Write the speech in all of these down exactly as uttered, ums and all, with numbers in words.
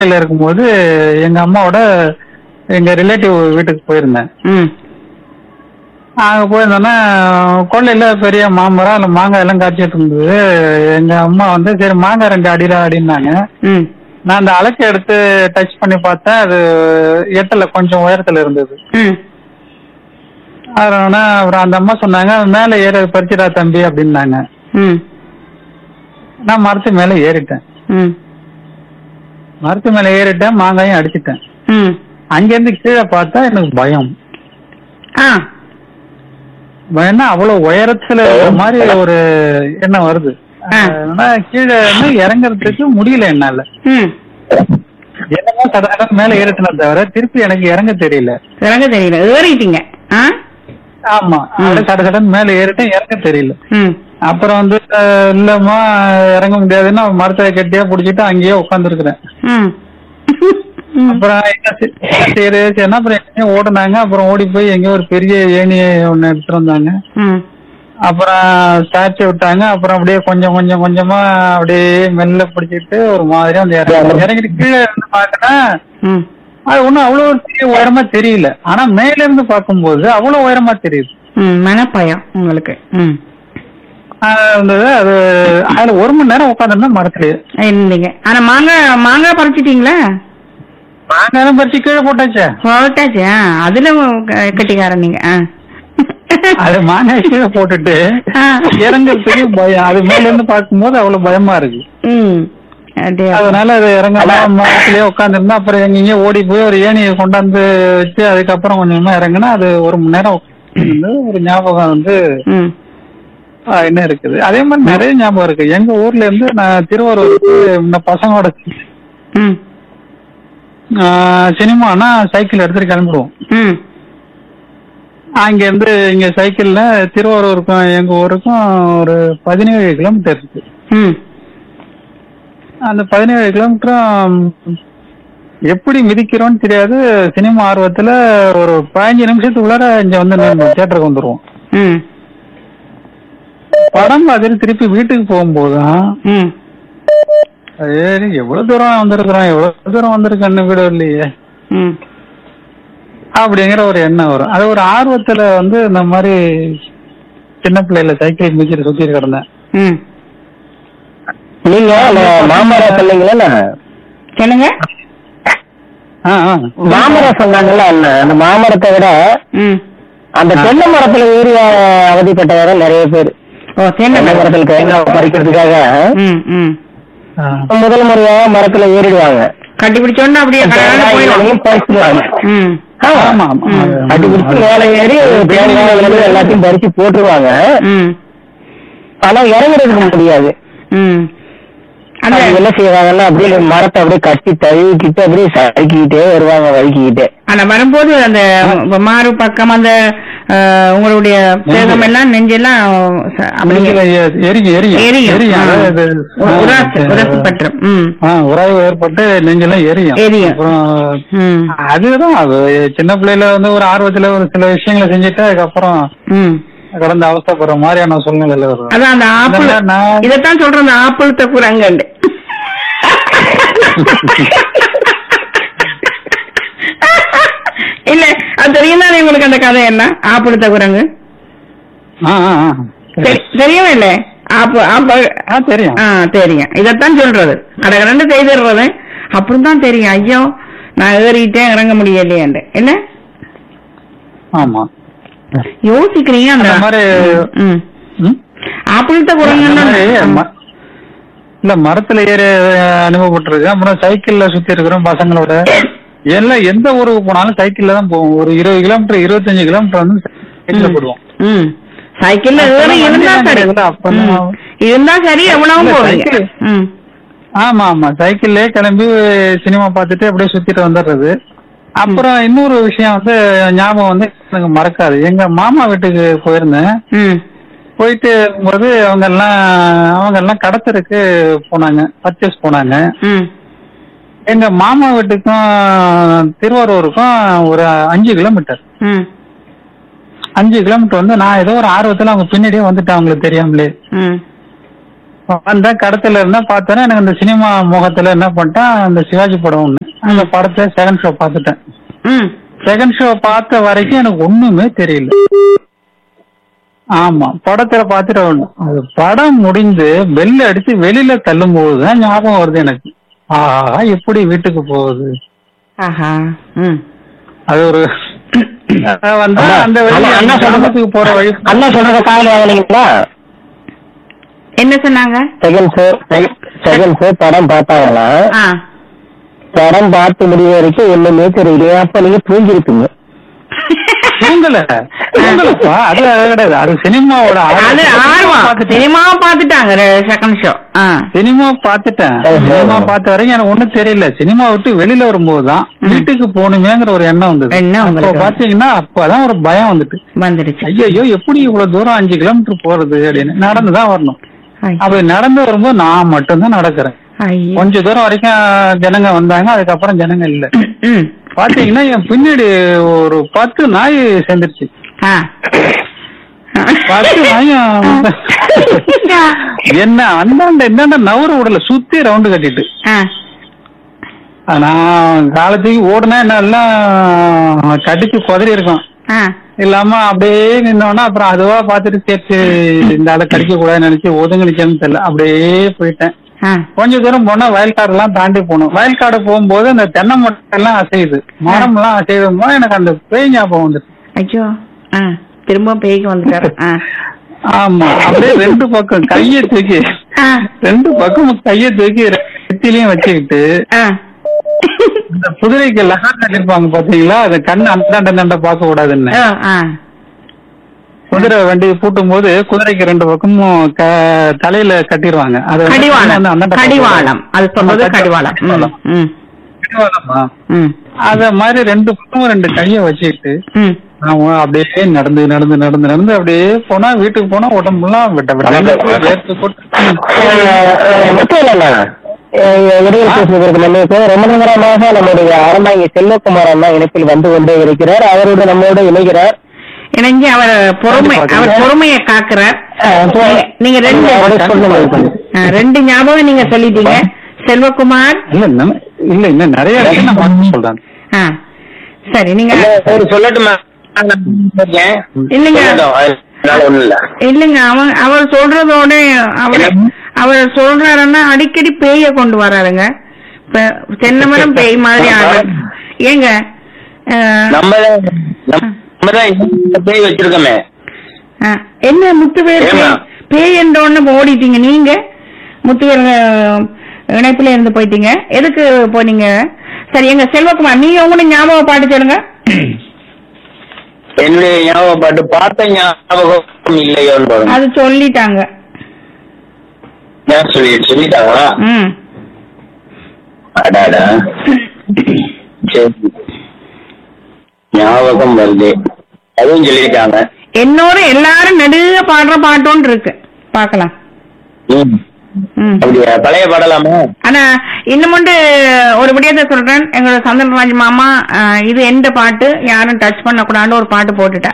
கோட்டையில இருக்கும்போது எங்க அம்மாவோட எங்க ரிலேட்டிவ் வீட்டுக்கு போயிருந்தேன். அங்க போயிருந்தோன்னா கொள்ளையில பெரிய மாமரம் அதுல மாங்காய் எல்லாம் காய்ச்சிட்டு இருந்தது. எங்க அம்மா வந்து சரி மாங்காய் ரெண்டு அடியில அடினாங்க. நான் அந்த அலக்கை எடுத்து டச் பண்ணி பார்த்தேன், அது எட்டல கொஞ்சம் உயரத்துல இருந்தது. அதனால அப்புறம் அந்த அம்மா சொன்னாங்க மேல ஏற பறிச்சுடா தம்பி அப்படின்னாங்க. நான் மரத்து மேல ஏறிட்டேன். மரத்து மேல ஏறிட்டேன், மாங்காயும் அடிச்சுட்டேன். அங்கிருந்து கீழே பார்த்தா எனக்கு பயம். பயம்னா அவ்வளவு உயரத்துல மாதிரி ஒரு எண்ணம் வருது. கீழே இறங்குறதுக்கு முடியல என்னால. என்னமோ சடசடன் மேல ஏறிட்டேன தவிர திருப்பி எனக்கு இறங்க தெரியல. இறங்க தெரியல ஏறிட்டீங்க? ஆமா, சடசடன் மேல ஏறிட்டேன், இறங்க தெரியல. அப்புறம் வந்து இல்லம்மா இறங்க முடியாதுன்னா மரத்தை கட்டியா புடிச்சிட்டு அங்கேயே உட்காந்துருக்குறேன். அப்புறம் சரி சரின்னா அப்புறம் ஓடுனாங்க. அப்புறம் ஓடி போய் எங்கேயோ ஒரு பெரிய ஏணியை ஒண்ணு எடுத்துட்டு வந்தாங்க. அப்புறம் சாட்சி விட்டாங்க. அப்புறம் அப்படியே கொஞ்சம் கொஞ்சம் கொஞ்சமா அப்படியே மெல்ல பிடிச்சிட்டு ஒரு மாதிரியா வந்து இறங்கி இறங்கிட்டு கீழே இருந்து பாக்குறேன். அது ஒண்ணும் அவ்வளவு ஒரு பெரிய உயரமா தெரியல, ஆனா மேல இருந்து பார்க்கும்போது அவ்வளவு உயரமா தெரியுது. மனப்பயம் உங்களுக்கு இருந்தது. அது அதுல ஒரு மணி நேரம் உட்காந்துருந்தா மரத்துலயே இருந்தீங்க. ஆனா மாங்காய் மாங்காய் பறிச்சிட்டீங்களா? மாங்காய் பறிச்சு கீழே போட்டாச்சா? போட்டாச்சு. அதுல கட்டிக்காரன் நீங்க. அது மாங்காய் கீழே போட்டுட்டு இறங்குறதுக்கு பயம். அது மேல இருந்து பார்க்கும்போது அவ்வளவு பயமா இருக்கு. அதனால அது இறங்கலாம் மரத்திலேயே உட்காந்துருந்தா. அப்புறம் எங்கேயோ ஓடி போய் ஒரு ஏணியை கொண்டாந்து வச்சு அதுக்கப்புறம் கொஞ்சமா இறங்குனா அது ஒரு மணி நேரம் ஒரு ஞாபகம் வந்து என்ன இருக்குது. அதே மாதிரி நிறைய ஞாபகம் இருக்கு. எங்க ஊர்ல இருந்து நான் திருவாரூருக்கு இந்த பசங்களோட சினிமானா சைக்கிள் எடுத்துட்டு கிளம்பிடுவோம். அங்க இருந்து இங்க சைக்கிள்ல திருவாரூருக்கும் எங்க ஊருக்கும் ஒரு பதினேழு கிலோமீட்டர் இருக்கு. அந்த பதினேழு கிலோமீட்டரும் எப்படி மிதிக்கிறோம்னு தெரியாது. சினிமா ஆர்வத்துல ஒரு பதினஞ்சு நிமிஷத்துக்குள்ளார இங்க வந்து தியேட்டருக்கு வந்துருவோம். படம் பார்த்துட்டு திருப்பி வீட்டுக்கு போகும்போதுதான் சரி எவ்வளவு தூரம் வந்திருக்கிறோம் எவ்வளவு தூரம் வந்திருக்கன்னு வீடு இல்லையே அப்படிங்கிற ஒரு எண்ணம் வரும். அது ஒரு ஆர்வத்துல வந்து இந்த மாதிரி சின்ன பிள்ளைல சைக்கிள் மிதிச்சிட்டு சுத்திட்டு கிடந்தேன். நீங்க மாமரம் சொன்னீங்களா? சொல்லுங்க. மாமரம் சொன்னாங்கல்ல, அந்த மாமரத்தை விட அந்த தென்னை மரத்துல ஏறி அவதிப்பட்டவங்க நிறைய பேர். தென்னை மரத்துல தேங்காய் பறிக்கிறதுக்காக முதல் முறையா மரத்துல ஏறிடுவாங்க. கட்டிப்பிடிச்சோன்னா அப்படியே பறிச்சிடுவாங்க. கட்டிப்பிடிச்சு மேல ஏறி தேங்காய் எல்லாத்தையும் பறிச்சு போட்டுருவாங்க. ஆனா இறங்குறதுக்கு முடியாது. என்ன செய்வாங்கன்னா அப்படியே மரத்தை அப்படியே கட்டி தழுவிக்கிட்டு அப்படியே சறுக்கிக்கிட்டே வருவாங்க வழுக்கிக்கிட்டே. ஆனா வரும்போது அந்த மாறு பக்கம் அந்த உங்களுடைய தேகம் எல்லாம் நெஞ்செல்லாம் உராய்வு ஏற்பட்டு நெஞ்செல்லாம் எரியும் எரியும். அதுதான் அது சின்ன பிள்ளைல வந்து ஒரு ஆர்வத்துல ஒரு சில விஷயங்களை செஞ்சுட்டு அதுக்கப்புறம் கடந்த அவசரப்படுற மாதிரியான சூழ்நிலையில வரும். அதான் அந்த ஆப்பிள் இதத்தான் சொல்றேன், அந்த ஆப்பிள் தக்குறாங்க. இல்ல அது தெரியும் தானே உங்களுக்கு அந்த கதை என்ன? ஆப்பிள் தக்குறாங்க தெரியும் இல்ல? தெரியும் தெரியும். இதத்தான் சொல்றது, கடை ரெண்டு செய்திடுறது. அப்புறம் தான் தெரியும் ஐயோ நான் ஏறிட்டேன் இறங்க முடியலையே என்ன. ஆமா யோசிக்கிறீங்க அந்த மாதிரி ஆப்பிள்கிட்ட குறைங்க. இல்ல மரத்துல ஏறி அனுபவப்பட்டிருக்கு. அப்புறம் சைக்கிள்ல சுத்தி இருக்கிறோம் பசங்களோட. எல்லாம் எந்த ஊருக்கு போனாலும் சைக்கிள்ல தான் போவோம். ஒரு இருபது கிலோமீட்டர் இருபத்தஞ்சு கிலோமீட்டர் வந்து சைக்கிள்ல போடுவோம். சைக்கிள்ல இருந்தா சரி இருந்தா சரி எவ்வளவு போவீங்க. ஆமா ஆமா சைக்கிள்லயே கிளம்பி சினிமா பார்த்துட்டு அப்படியே சுத்திட்டு வந்துடுறது. அப்புறம் இன்னொரு விஷயம் வந்து ஞாபகம் வந்து எனக்கு மறக்காது. எங்க மாமா வீட்டுக்கு போயிருந்தேன். போயிட்டு இருக்கும்போது அவங்க எல்லாம் அவங்க எல்லாம் கடத்தருக்கு போனாங்க, பர்ச்சேஸ் போனாங்க. எங்க மாமா வீட்டுக்கும் திருவாரூருக்கும் ஒரு அஞ்சு கிலோமீட்டர் அஞ்சு கிலோமீட்டர் வந்து நான் ஏதோ ஒரு ஆர்வத்துல அவங்க பின்னாடியே வந்துட்டேன் அவங்களுக்கு தெரியாமலே. வந்தேன் கடத்துல இருந்தா பார்த்தேன்னா எனக்கு அந்த சினிமா முகத்துல என்ன பண்ணிட்டேன், அந்த சிவாஜி படம் ஒண்ணு அந்த படத்தை செகண்ட் ஷோ பார்த்துட்டேன். செகண்ட் ஷோ பார்த்த வரைக்கும் எனக்கு ஒண்ணுமே தெரியல. ஆமா, படத்துல பாத்துட்டு வரணும். அது படம் முடிந்து பெல் அடிச்சு வெளியில தள்ளும் போதுதான் ஞாபகம் வருது எனக்கு, ஆஹா எப்படி வீட்டுக்கு போகுது. அது ஒரு வந்து அந்த வழி போற வழி அண்ணா சொல்றத காலையில வாங்கினீங்களா? என்ன சொன்னாங்க? செகண்ட் ஷோ செகண்ட் ஷோ படம் பார்த்தாங்களா? படம் பார்த்து முடிவு வரைக்கும் ஒண்ணுமே தெரியல. அப்ப நீங்க தூங்கிருப்பீங்க. தூங்கல தூங்கலப்பா, அது கிடையாது. அது சினிமாவோட சினிமா பாத்துட்டாங்க. செகண்ட் ஷோ சினிமா பாத்துட்டேன். சினிமா பார்த்த வரைக்கும் எனக்கு ஒண்ணும் தெரியல. சினிமா விட்டு வெளியில வரும்போதுதான் வீட்டுக்கு போகணுமேங்கிற ஒரு எண்ணம் வந்தது. பாத்தீங்கன்னா அப்பதான் ஒரு பயம் வந்துட்டு வந்துருச்சு. ஐயோ எப்படி இவ்வளவு தூரம் அஞ்சு கிலோமீட்டர் போறது அப்படின்னு. நடந்துதான் வரணும். அப்படி நடந்து வரும்போது நான் மட்டும்தான் நடக்கிறேன். கொஞ்ச தூரம் வரைக்கும் ஜனங்க வந்தாங்க, அதுக்கப்புறம் ஜனங்க இல்ல. பாத்தீங்கன்னா என் பின்னாடி ஒரு பத்து நாய் சேர்ந்துருச்சு. பத்து நாயும் என்ன அந்தாண்ட என்னண்ட நவர விடல, சுத்தி ரவுண்டு கட்டிட்டு. நான் காலத்துக்கு ஓடுனா என்ன எல்லாம் கடிச்சு குதறி இருக்கும். இல்லாம அப்படியே நின்னோன்னா அப்புறம் அதுவா பாத்துட்டு சேர்த்து இந்த ஆளை கடிக்க கூடாதுன்னு நினைச்சு ஒதுங்கலிச்சேன்னு தெரியல, அப்படியே போயிட்டேன். கொஞ்ச தூரம் போனா வயல்காடு எல்லாம் தாண்டி போகணும். வயல்காடு போகும்போது அந்த தென்னை மட்டை எல்லாம் அசையுது, மரம் எல்லாம் அசையும் போது எனக்கு அந்த பேய் ஞாபகம் வந்துட்டு. ஐயோ திரும்ப பேய்க்கு வந்துட்டாரு. ஆமா, அப்படியே ரெண்டு பக்கம் கைய தூக்கி ரெண்டு பக்கம் கைய தூக்கி ரெத்திலையும் வச்சுக்கிட்டு இந்த குதிரைக்கு லகார் கட்டிருப்பாங்க பாத்தீங்களா, அது கண்ணு அந்தாண்ட அந்தாண்ட பார்க்க கூடாதுன்னு குதிரை வண்டி பூட்டும் போது குதிரைக்கு ரெண்டு பக்கமும் தலையில கட்டிடுவாங்க. அது அத மாதிரி ரெண்டு பக்கமும் ரெண்டு கைய வச்சுக்கிட்டு அப்படியே நடந்து நடந்து நடந்து நடந்து அப்படியே போனா வீட்டுக்கு போனா உடம்புலாம் விட்ட விட்ட வேர்த்து போட்டு ரொம்ப நேரமாக நம்முடைய அரண்மனை செல்வகுமார் அண்ணா இணைப்பில் வந்து கொண்டே இருக்கிறார். அவரோடு நம்மளோட இணைகிறார். இணைஞ்சு அவர் பொறுமை அவர் பொறுமையை காக்குறார். நீங்க ரெண்டு ரெண்டு ஞாபகம் நீங்க சொல்லிட்டீங்க செல்வகுமார். இல்ல இல்ல இன்னும் நிறைய சொல்றேன். சரி நீங்க சொல்லட்டுமா? இல்லைங்க இல்லைங்க அவன் அவர் சொல்றதோட அவர் அவர் சொல்றாருன்னா அடிக்கடி பேய கொண்டு வர்றாருங்க. தென்னமரம் பேய் மாதிரி ஆடுற. ஏங்க பேய் வச்சிருக்கோமே என்ன முத்துவேல் பேய் என்றோன்னு ஓடிட்டீங்க நீங்க. முத்துவேல் இணைப்புல இருந்து போயிட்டீங்க, எதுக்கு போனீங்க? சரி எங்க செல்வகுமார் நீங்க உங்களுடைய ஞாபக பாட்டு சொல்லுங்க. என்னுடைய ஞாபக பாட்டு பார்த்த ஞாபகம் இல்லையோ அது சொல்லிட்டாங்க. சொல்லிட்டாங்களா? அடாடா சரி ஞாபகம் வருது, அதுவும் சொல்லிட்டாங்க. என்னோட எல்லாரும் நடுக பாடுற பாட்டோன்னு இருக்கு, பாக்கலாம். பழைய பாடலாமா? ஆனா இன்னமுண்டு ஒரு விடயத்தை சொல்றேன். எங்களோட சந்திரராஜ் மாமா இது எந்த பாட்டு யாரும் டச் பண்ண கூடாதுன்னு ஒரு பாட்டு போட்டுட்டேன்.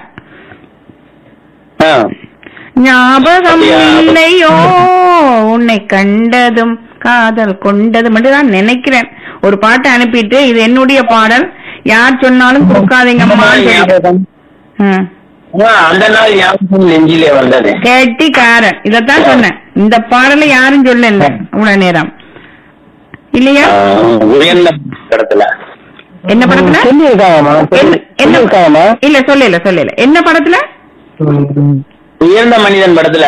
ஞாபகம் இல்லையோ உன்னை கண்டதும் காதல் கொண்டது மட்டும் தான் நினைக்கிறேன். ஒரு பாட்டை அனுப்பிட்டு இது என்னுடைய பாடல், யார் சொன்னாலும் கொடுக்காதீங்கம்மா. கெட்டிக்காரன் இதத்தான் சொன்னேன். இந்த பாடல யாரும் சொல்ல இல்ல இவ்வளவு நேரம் இல்லையா? என்ன படத்துல? இல்ல சொல்லல சொல்லல என்ன படத்துல? உயர்ந்த மனிதன் படத்துல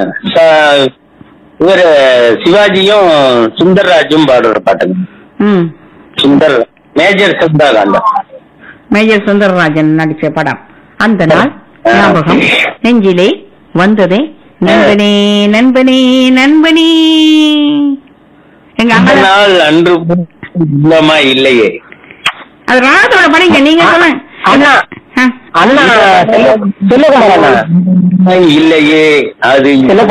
இவரு சிவாஜியும் சுந்தர்ராஜும் பாடுற பாட்டுங்க. சுந்தர் மேஜர் சுந்தரராஜன் மேஜர் சுந்தரராஜன் நடிச்ச படம். அந்த நாள் ஞாபகம் நெஞ்சிலே வந்ததே நண்பனே நண்பனே நண்பனே. எங்க அந்த நாள் அன்று இல்லையே. அது ராஜோட படிங்க நீங்க சொல்லுங்க. இல்லையே அது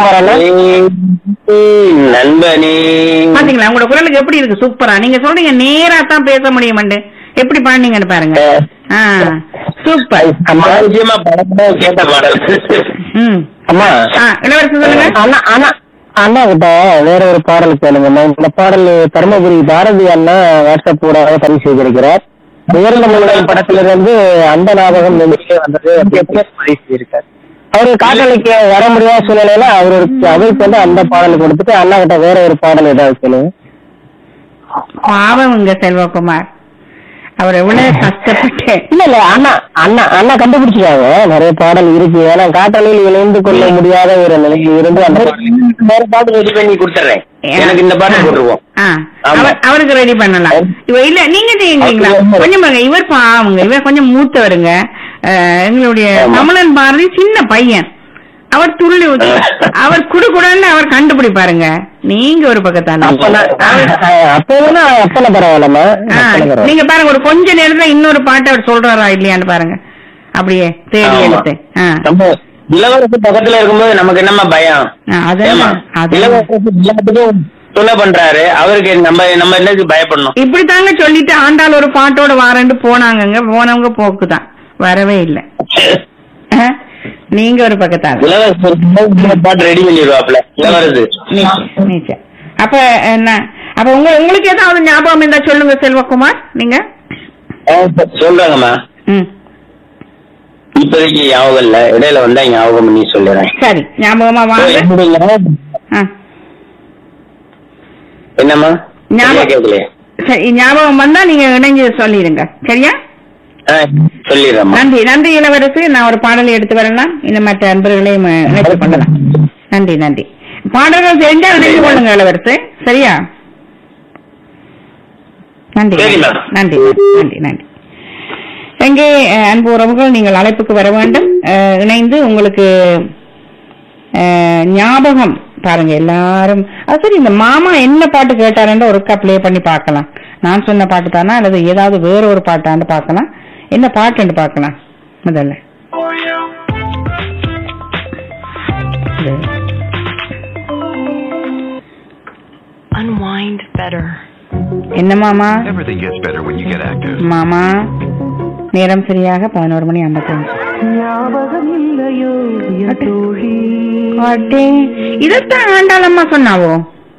நண்பனே. பாத்தீங்களா உங்களோட குரலுக்கு எப்படி இருக்கு? சூப்பரா. நீங்க சொல்றீங்க நேரா தான் பேச முடியும். எப்படி பாடுனீங்கன்னு பாருங்க. சூப்பர். கேட்ட பாடல். இளவரசி சொல்லுங்க. அண்ணா கிட்ட வேற ஒரு பாடல் கேளுங்க. இந்த பாடல் தர்மபுரி பாரதி அண்ணா வாட்ஸ்அப் கூட பதிவு செய்திருக்கிறார். உயர்ந்த படத்துல இருந்து அந்த ஞாபகம் வந்தது பதிவு செய்திருக்காரு. அவரு காட்டலைக்கு வர முடியாத சூழ்நிலையில அவருக்கு அவருக்கு வந்து அந்த பாடல் கொடுத்துட்டு அண்ணா கிட்ட வேற ஒரு பாடல் ஏதாவது சொல்லுங்க. பாவம் உங்க செல்வகுமார், அவர் எவ்வளவு கஷ்டப்பட்டு. இல்ல இல்ல அண்ணா அண்ணா அண்ணா கண்டுபிடிச்சிருக்காங்க, நிறைய பாடல் இருக்கு. ஏன்னா காட்டலையில் இணைந்து கொள்ள முடியாத ஒரு நிலையில் இருந்து அந்த வேற பாடல் ரெடி பண்ணி கொடுத்துறேன். எனக்கு இந்த பாடல் போட்டுருவோம். அவருக்கு ரெடி பண்ணலாம். இவ இல்ல நீங்க செய்யுங்களா கொஞ்சம் பாருங்க. இவர் பாவங்க, இவர் கொஞ்சம் மூத்தவருங்க. எங்களுடைய கமலன் பாரதி சின்ன பையன், அவர் துள்ளி அவர் குடுக்குடன்னு அவர் கண்டுபிடிப்பாருங்க. நீங்க ஒரு பக்கத்தான நீங்க பாருங்க, ஒரு கொஞ்ச நேரத்துல இன்னொரு பாட்டு அவர் சொல்றாரா இல்லையான்னு பாருங்க. அப்படியே தேடி எழுத்து இளவரசு பக்கத்துல இருக்கும்போது நமக்கு என்னமா பயம்? சொல்ல பண்றாரு அவருக்கு நம்ம நம்ம என்ன பயப்படணும்? இப்படித்தாங்க சொல்லிட்டு ஆண்டாள் ஒரு பாட்டோட வாரண்டு போனாங்க. போனவங்க போக்குதான், வரவே இல்லை. நீங்க ஒரு பக்கத்தான பாட்டு ரெடி பண்ணிடுவாப்ல இளவரசு. அப்ப என்ன, அப்ப உங்க உங்களுக்கு ஏதாவது ஞாபகம் இருந்தா சொல்லுங்க செல்வகுமார். நீங்க சொல்றாங்கம்மா. இப்போதைக்கு ஞாபகம் இல்ல, இடையில வந்தா ஞாபகம் பண்ணி சொல்லுறேன். சரி, ஞாபகமா வாங்க. என்னம்மா கேட்கலையா? சரி, ஞாபகம் வந்தா நீங்க இணைஞ்சு சொல்லிடுங்க. சரியா? சொல்லிடுறேன். நன்றி நன்றி இளவரசு. நான் ஒரு பாடலை எடுத்து வரலாம், இந்த மற்ற அன்பர்களையும் இணைத்து பண்ணலாம். நன்றி நன்றி. பாடல்கள் தெரிஞ்சா இணைந்து கொள்ளுங்க இளவரசு. சரியா? நன்றி நன்றி நன்றி நன்றி. எங்கே அன்பு உறவுகள், நீங்கள் அழைப்புக்கு வர வேண்டும், இணைந்து உங்களுக்கு ஞாபகம் பாருங்க எல்லாரும். அது சரி, இந்த மாமா என்ன பாட்டு கேட்டாருன்ற ஒருக்கா பிளே பண்ணி பார்க்கலாம். நான் சொன்ன பாட்டு தானா அல்லது ஏதாவது வேற ஒரு பாட்டான்னு பார்க்கலாம். என்ன பாட்டுன்னு பார்க்கலாம் முதல்ல. Unwind better. என்ன மாமா? Everything gets better when you get active. மாமா, நேரம் சரியாக பதினோரு மணி ஐம்பத்தஞ்சு. இதத்தான் ஆண்டாளம்மா சொன்னாவோ?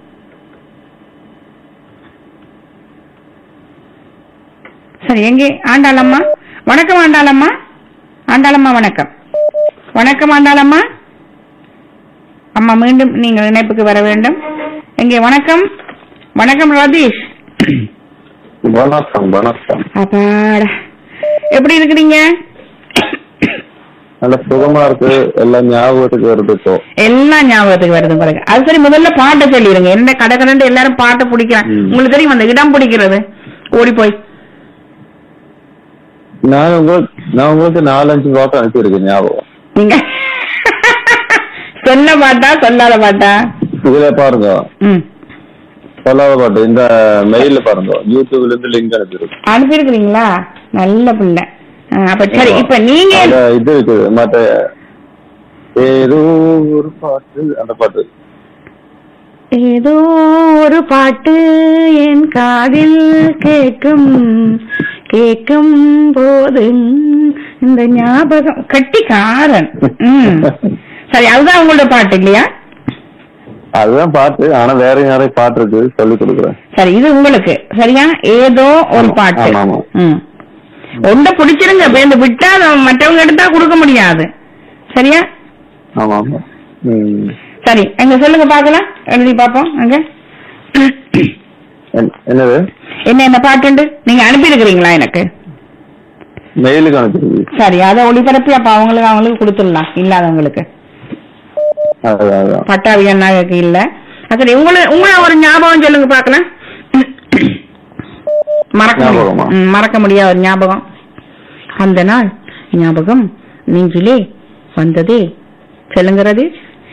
சரி, எங்கே ஆண்டாளம்மா? வணக்கம் ஆண்டாளம்மா. ஆண்டாளம்மா வணக்கம். வணக்கம் ஆண்டாளம்மா. அம்மா மீண்டும் நீங்கள் இணைப்புக்கு வர வேண்டும். எங்கே? வணக்கம் வணக்கம் ரதீஷ். வணக்கம் வணக்கம். அப்பாடா, எப்படி இருக்கிறீங்க? நல்ல சுகமா இருக்கு. எல்லாம் ஞாபகத்துக்கு வருது. இப்போ எல்லாம் ஞாபகத்துக்கு வருது பாருங்க. அது சரி, முதல்ல பாட்டை சொல்லிடுங்க. என்ன கடை கடந்து எல்லாரும் பாட்டை பிடிக்கிறாங்க. உங்களுக்கு தெரியும் அந்த இடம் பிடிக்கிறது ஓடி போய். நான் உங்களுக்கு நான் உங்களுக்கு நாலஞ்சு பாட்டு அனுப்பியிருக்கேன் ஞாபகம். நீங்க சொன்ன பாட்டா சொல்லாத பாட்டா? இதுல பாருங்க, சொல்லாத பாட்டு இந்த மெயில பாருங்க, யூடியூப்ல இருந்து லிங்க் அனுப்பியிருக்கு. அனுப்பியிருக்கிறீங்களா? நல்ல பிள்ளை. அப்ப சரி, இப்ப நீங்க இது இருக்குது மற்ற ஏதோ ஒரு பாட்டு, அந்த பாட்டு ஏதோ ஒரு பாட்டு என் காதில் கேட்கும் கேட்கும் போது இந்த ஞாபகம் கட்டிக்காரன். சரி, அதுதான் உங்களோட பாட்டு இல்லையா? அதுதான் பாட்டு. ஆனா வேற யாரையும் பாட்டு இருக்கு, சொல்லி கொடுக்குறேன். சரி, இது உங்களுக்கு சரியா? ஏதோ ஒரு பாட்டு. ஒன்றை பிடிச்சிருங்க, பேருந்து விட்டா மற்றவங்க எடுத்தா கொடுக்க முடியாது. சரியா? ஆமா ஆமா. சரி, எங்க சொல்லுங்க பாக்கலாம், எழுதி பாப்போம். அங்க என்னது என்ன என்ன பாட்டு நீங்க அனுப்பி இருக்கிறீங்களா? எனக்கு மெயிலுக்கு அனுப்பி. சரி, அதை ஒளிபரப்பி அப்ப அவங்களுக்கு அவங்களுக்கு கொடுத்துடலாம், இல்லாதவங்களுக்கு. பட்டாவி அண்ணாவுக்கு இல்ல. சரி, உங்களுக்கு உங்களை ஒரு ஞாபகம் சொல்லுங்க பாக்கலாம். மறக்க மறக்க முடியாத ஒரு ஞாபகம். அந்த நாள் ஞாபகம் நெஞ்சிலே வந்ததே சொல்லுங்கிறது.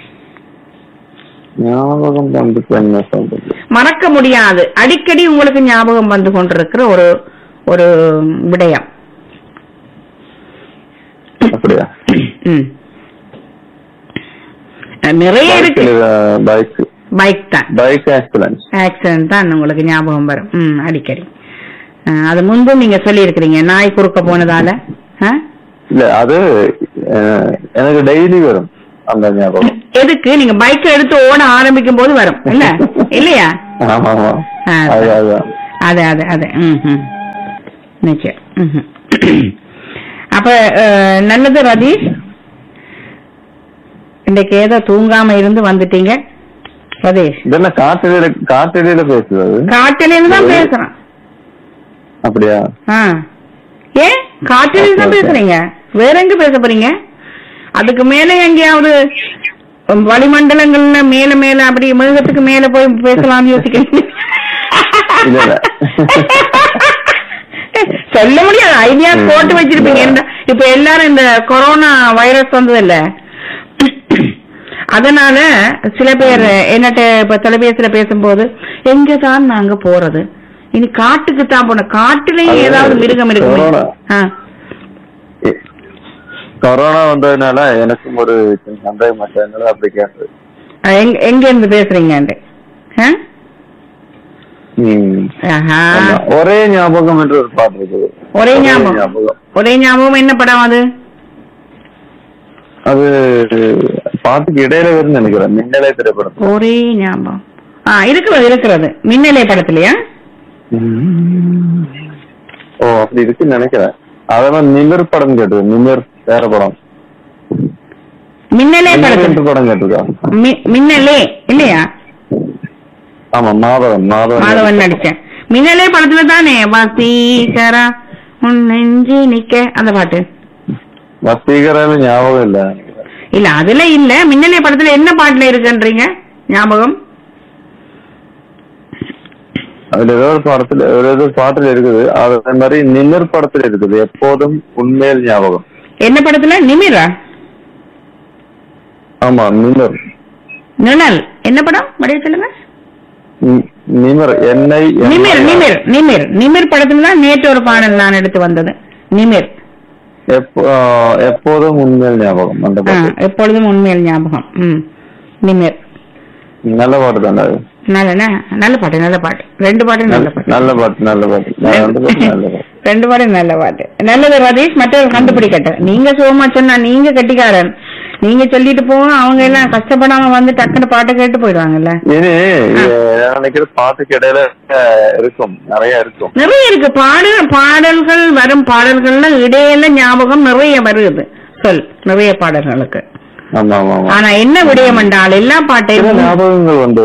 ஞாபகம் வந்து என்ன சொல்றது? மறக்க முடியாது, அடிக்கடி உங்களுக்கு ஞாபகம் வந்து கொண்டிருக்கிற ஒரு ஒரு விடயம். அப்படியா? நிறைய இருக்கு. பைக் பைக் தான். பைக் ஆக்சிடென்ட் ஆக்சிடென்ட் தான் உங்களுக்கு ஞாபகம் வரும். ம், அடிக்கடி. அது முன்பும் நீங்க சொல்லி இருக்கிறீங்க, நாய் குறுக்க போனதால. இல்ல, அது எனக்கு டெய்லி வரும் அந்த ஞாபகம். எதுக்கு நீங்க பைக் எடுத்து ஓட ஆரம்பிக்கும் போது வரும் இல்ல இல்லையா? ஆமா ஆமா அതെ அതെ அതെ நிச்சயம். அப்ப நல்லது ரதீஷ், இன்னைக்கு ஏதோ தூங்காம இருந்து வந்துட்டீங்க. ரதீஷ் காட்டில காட்டில பேசுறது காட்டில தான் பேசுறான். அப்படியா? ஏன் காட்டில தான் பேசுறீங்க? வேற எங்க பேச போறீங்க? அதுக்கு மேல எங்கேயாவது வளிமண்டலங்கள்ல மேல மேல அப்படி மிருகத்துக்கு மேல போய் பேசலாம்னு யோசிக்கிறீங்க? சொல்ல முடியாது, ஐடியா போட்டு வச்சிருப்பீங்க. இப்ப எல்லாரும் இந்த கொரோனா வைரஸ் வந்தது இல்ல, அதனால சில பேர் என்னட்ட இப்ப தொலைபேசியில பேசும்போது எங்கதான் நாங்க போறது, இனி காட்டுக்கு தான் போன, காட்டுலயே ஏதாவது மிருகம் இருக்குமே. கொரோனா வந்ததுனால எனக்கும் ஒரு சந்தேகம் மாட்டேன், அப்படி கேட்டது. எங்க இருந்து பேசுறீங்க? ஒரே ஞாபகம் என்று ஒரு பாட்டு இருக்குது. ஒரே ஞாபகம். ஒரே ஞாபகம் என்ன படம் அது? அது பாட்டுக்கு இடையில வரும்னு நினைக்கிறேன், மின்னலை திரைப்படம். ஒரே ஞாபகம் இருக்கிறது இருக்கிறது மின்னலை படத்துலயா? ஓ அப்படி இருக்குன்னு நினைக்கிறேன். அதெல்லாம் நிமிர் படம் கேட்டது. நிமிர் வேற படம். மின்னலே படம் படம் கேட்டிருக்கா? மின்னலே இல்லையா? ஆமா, மாதவன் மாதவன் மாதவன் நடிச்சேன். மின்னலே படத்துல தானே வசீகரா உன் நெஞ்சு நிக்க அந்த பாட்டு. வசீகரான்னு ஞாபகம் இல்ல. இல்ல அதுல இல்ல, மின்னலே படத்துல என்ன பாட்டுல இருக்குன்றீங்க ஞாபகம்? அதுல ஏதோ ஒரு படத்துல ஏதோ பாட்டுல இருக்குது. அதே மாதிரி நிமிர் படத்துல இருக்குது, எப்போதும் உண்மையில் ஞாபகம். என்ன படத்துல? நிமிரா? ஆமா நிமிர். நிழல் என்ன படம்? மறுபடியும் சொல்லுங்க. நிமிர் என்னை நிமிர் நிமிர் நிமிர் நிமிர் படத்துல தான் நேற்று ஒரு பாடல் நான் எடுத்து வந்தது. நிமிர் எப்போதும் உண்மையில் ஞாபகம். அந்த பாட்டு எப்பொழுதும் உண்மையில் ஞாபகம். ம் நிமிர் நல்ல பாட்டு தானே? நல்ல நல்ல பாட்டு நல்ல பாட்டு ரெண்டு பாட்டு நல்ல பாட்டு நல்ல பாட்டு நல்ல பாட்டு ரெண்டு பாட்டு நல்ல பாட்டு. நல்லது ரதீஷ், மற்றவர் கண்டுபிடிக்கட்ட. நீங்க சுகமா சொன்னா நீங்க கட்டிக்காரன், நீங்க சொல்லிட்டு போங்க, அவங்க எல்லாம் கஷ்டப்படாம வந்து டக்குன்னு பாட்டை கேட்டு போயிடுவாங்கல்ல. பாட்டுக்கு இடையில இருக்கும், நிறைய இருக்கும், நிறைய இருக்கு பாடல். பாடல்கள் வரும் பாடல்கள்ல இடையில ஞாபகம் நிறைய வருது சொல், நிறைய பாடல்களுக்கு. ஆனா என்ன விடயம் என்றால் எல்லா பாட்டையும் ஞாபகங்கள் வந்து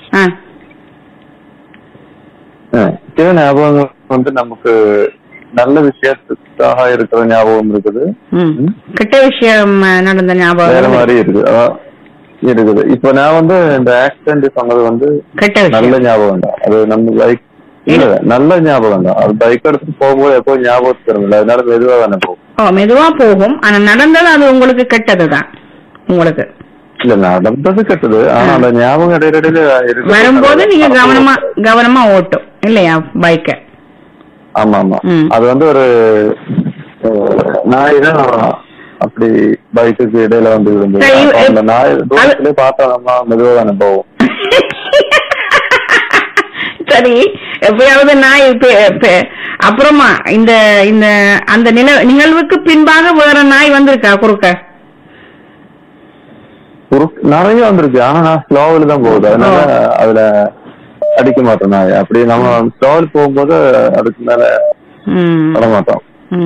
சில ஞாபகங்கள் வந்து நமக்கு நல்ல விஷயத்துக்காக இருக்கிற ஞாபகம் இருக்குது, கெட்ட விஷயம் நடந்த ஞாபகம் வேற மாதிரி இருக்குது இருக்குது. இப்ப நான் வந்து இந்த ஆக்சிடென்ட் சொன்னது வந்து நல்ல ஞாபகம் தான். அது நம்ம பைக் இல்ல நல்ல ஞாபகம் தான். அது பைக் எடுத்து போகும்போது எப்போ ஞாபகத்துக்கு தருமில்ல, அதனால மெதுவா தானே போகும். மெதுவா போகும். ஆனா நடந்தது அது உங்களுக்கு கெட்டதுதான். உங்களுக்கு இல்ல நடந்தது கெட்டது, ஆனா அந்த ஞாபகம் இடையில வரும்போது நீங்க கவனமா கவனமா ஓட்டும் இல்லையா பைக்க? ஆமா ஆமா. அது வந்து ஒரு நாய் தான் அப்படி பைக்குக்கு இடையில வந்து விழுந்து நாய் தூரத்திலே பார்த்தா மெதுவா தானே போவோம். சரி, எப்பயாவது நாய் அப்புறமா இந்த இந்த அந்த நிகழ்வுக்கு பின்பாக வேற நாய் வந்திருக்கா குறுக்க? நிறைய வந்திருக்கு, ஆனா நான் ஸ்லோவில் தான் போகுது, அதனால அதுல அடிக்க மாட்டோம் நாய். அப்படி நம்ம ஸ்லோவில் போகும்போது அதுக்கு மேல வர மாட்டோம்.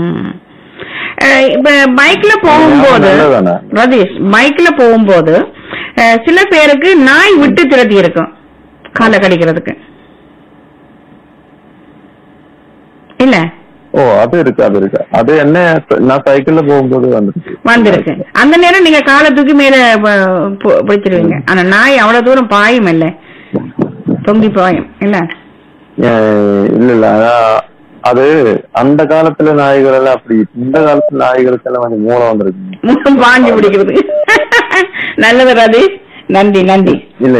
இப்ப பைக்ல போகும்போது ரதீஷ், பைக்ல போகும்போது சில பேருக்கு நாய் விட்டு திரட்டி இருக்கும் காலை கடிக்கிறதுக்கு இல்ல? ஓ அது இருக்கு, அது இருக்கு. அது என்ன, நான் சைக்கிள்ல போகும்போது வந்துருக்கு வந்திருக்கு. அந்த நேரம் நீங்க காலை தூக்கி மேல பிடிச்சிருவீங்க. ஆனா நாய் அவ்வளவு தூரம் பாயும் இல்ல, தொங்கி பாயும் இல்ல? இல்ல இல்ல, அது அந்த காலத்துல நாய்கள் எல்லாம் அப்படி, இந்த காலத்துல நாய்களுக்கு எல்லாம் கொஞ்சம் மூலம் வந்திருக்கு பாஞ்சு பிடிக்கிறது. நல்லது ரதீஷ், நன்றி நன்றி. இல்ல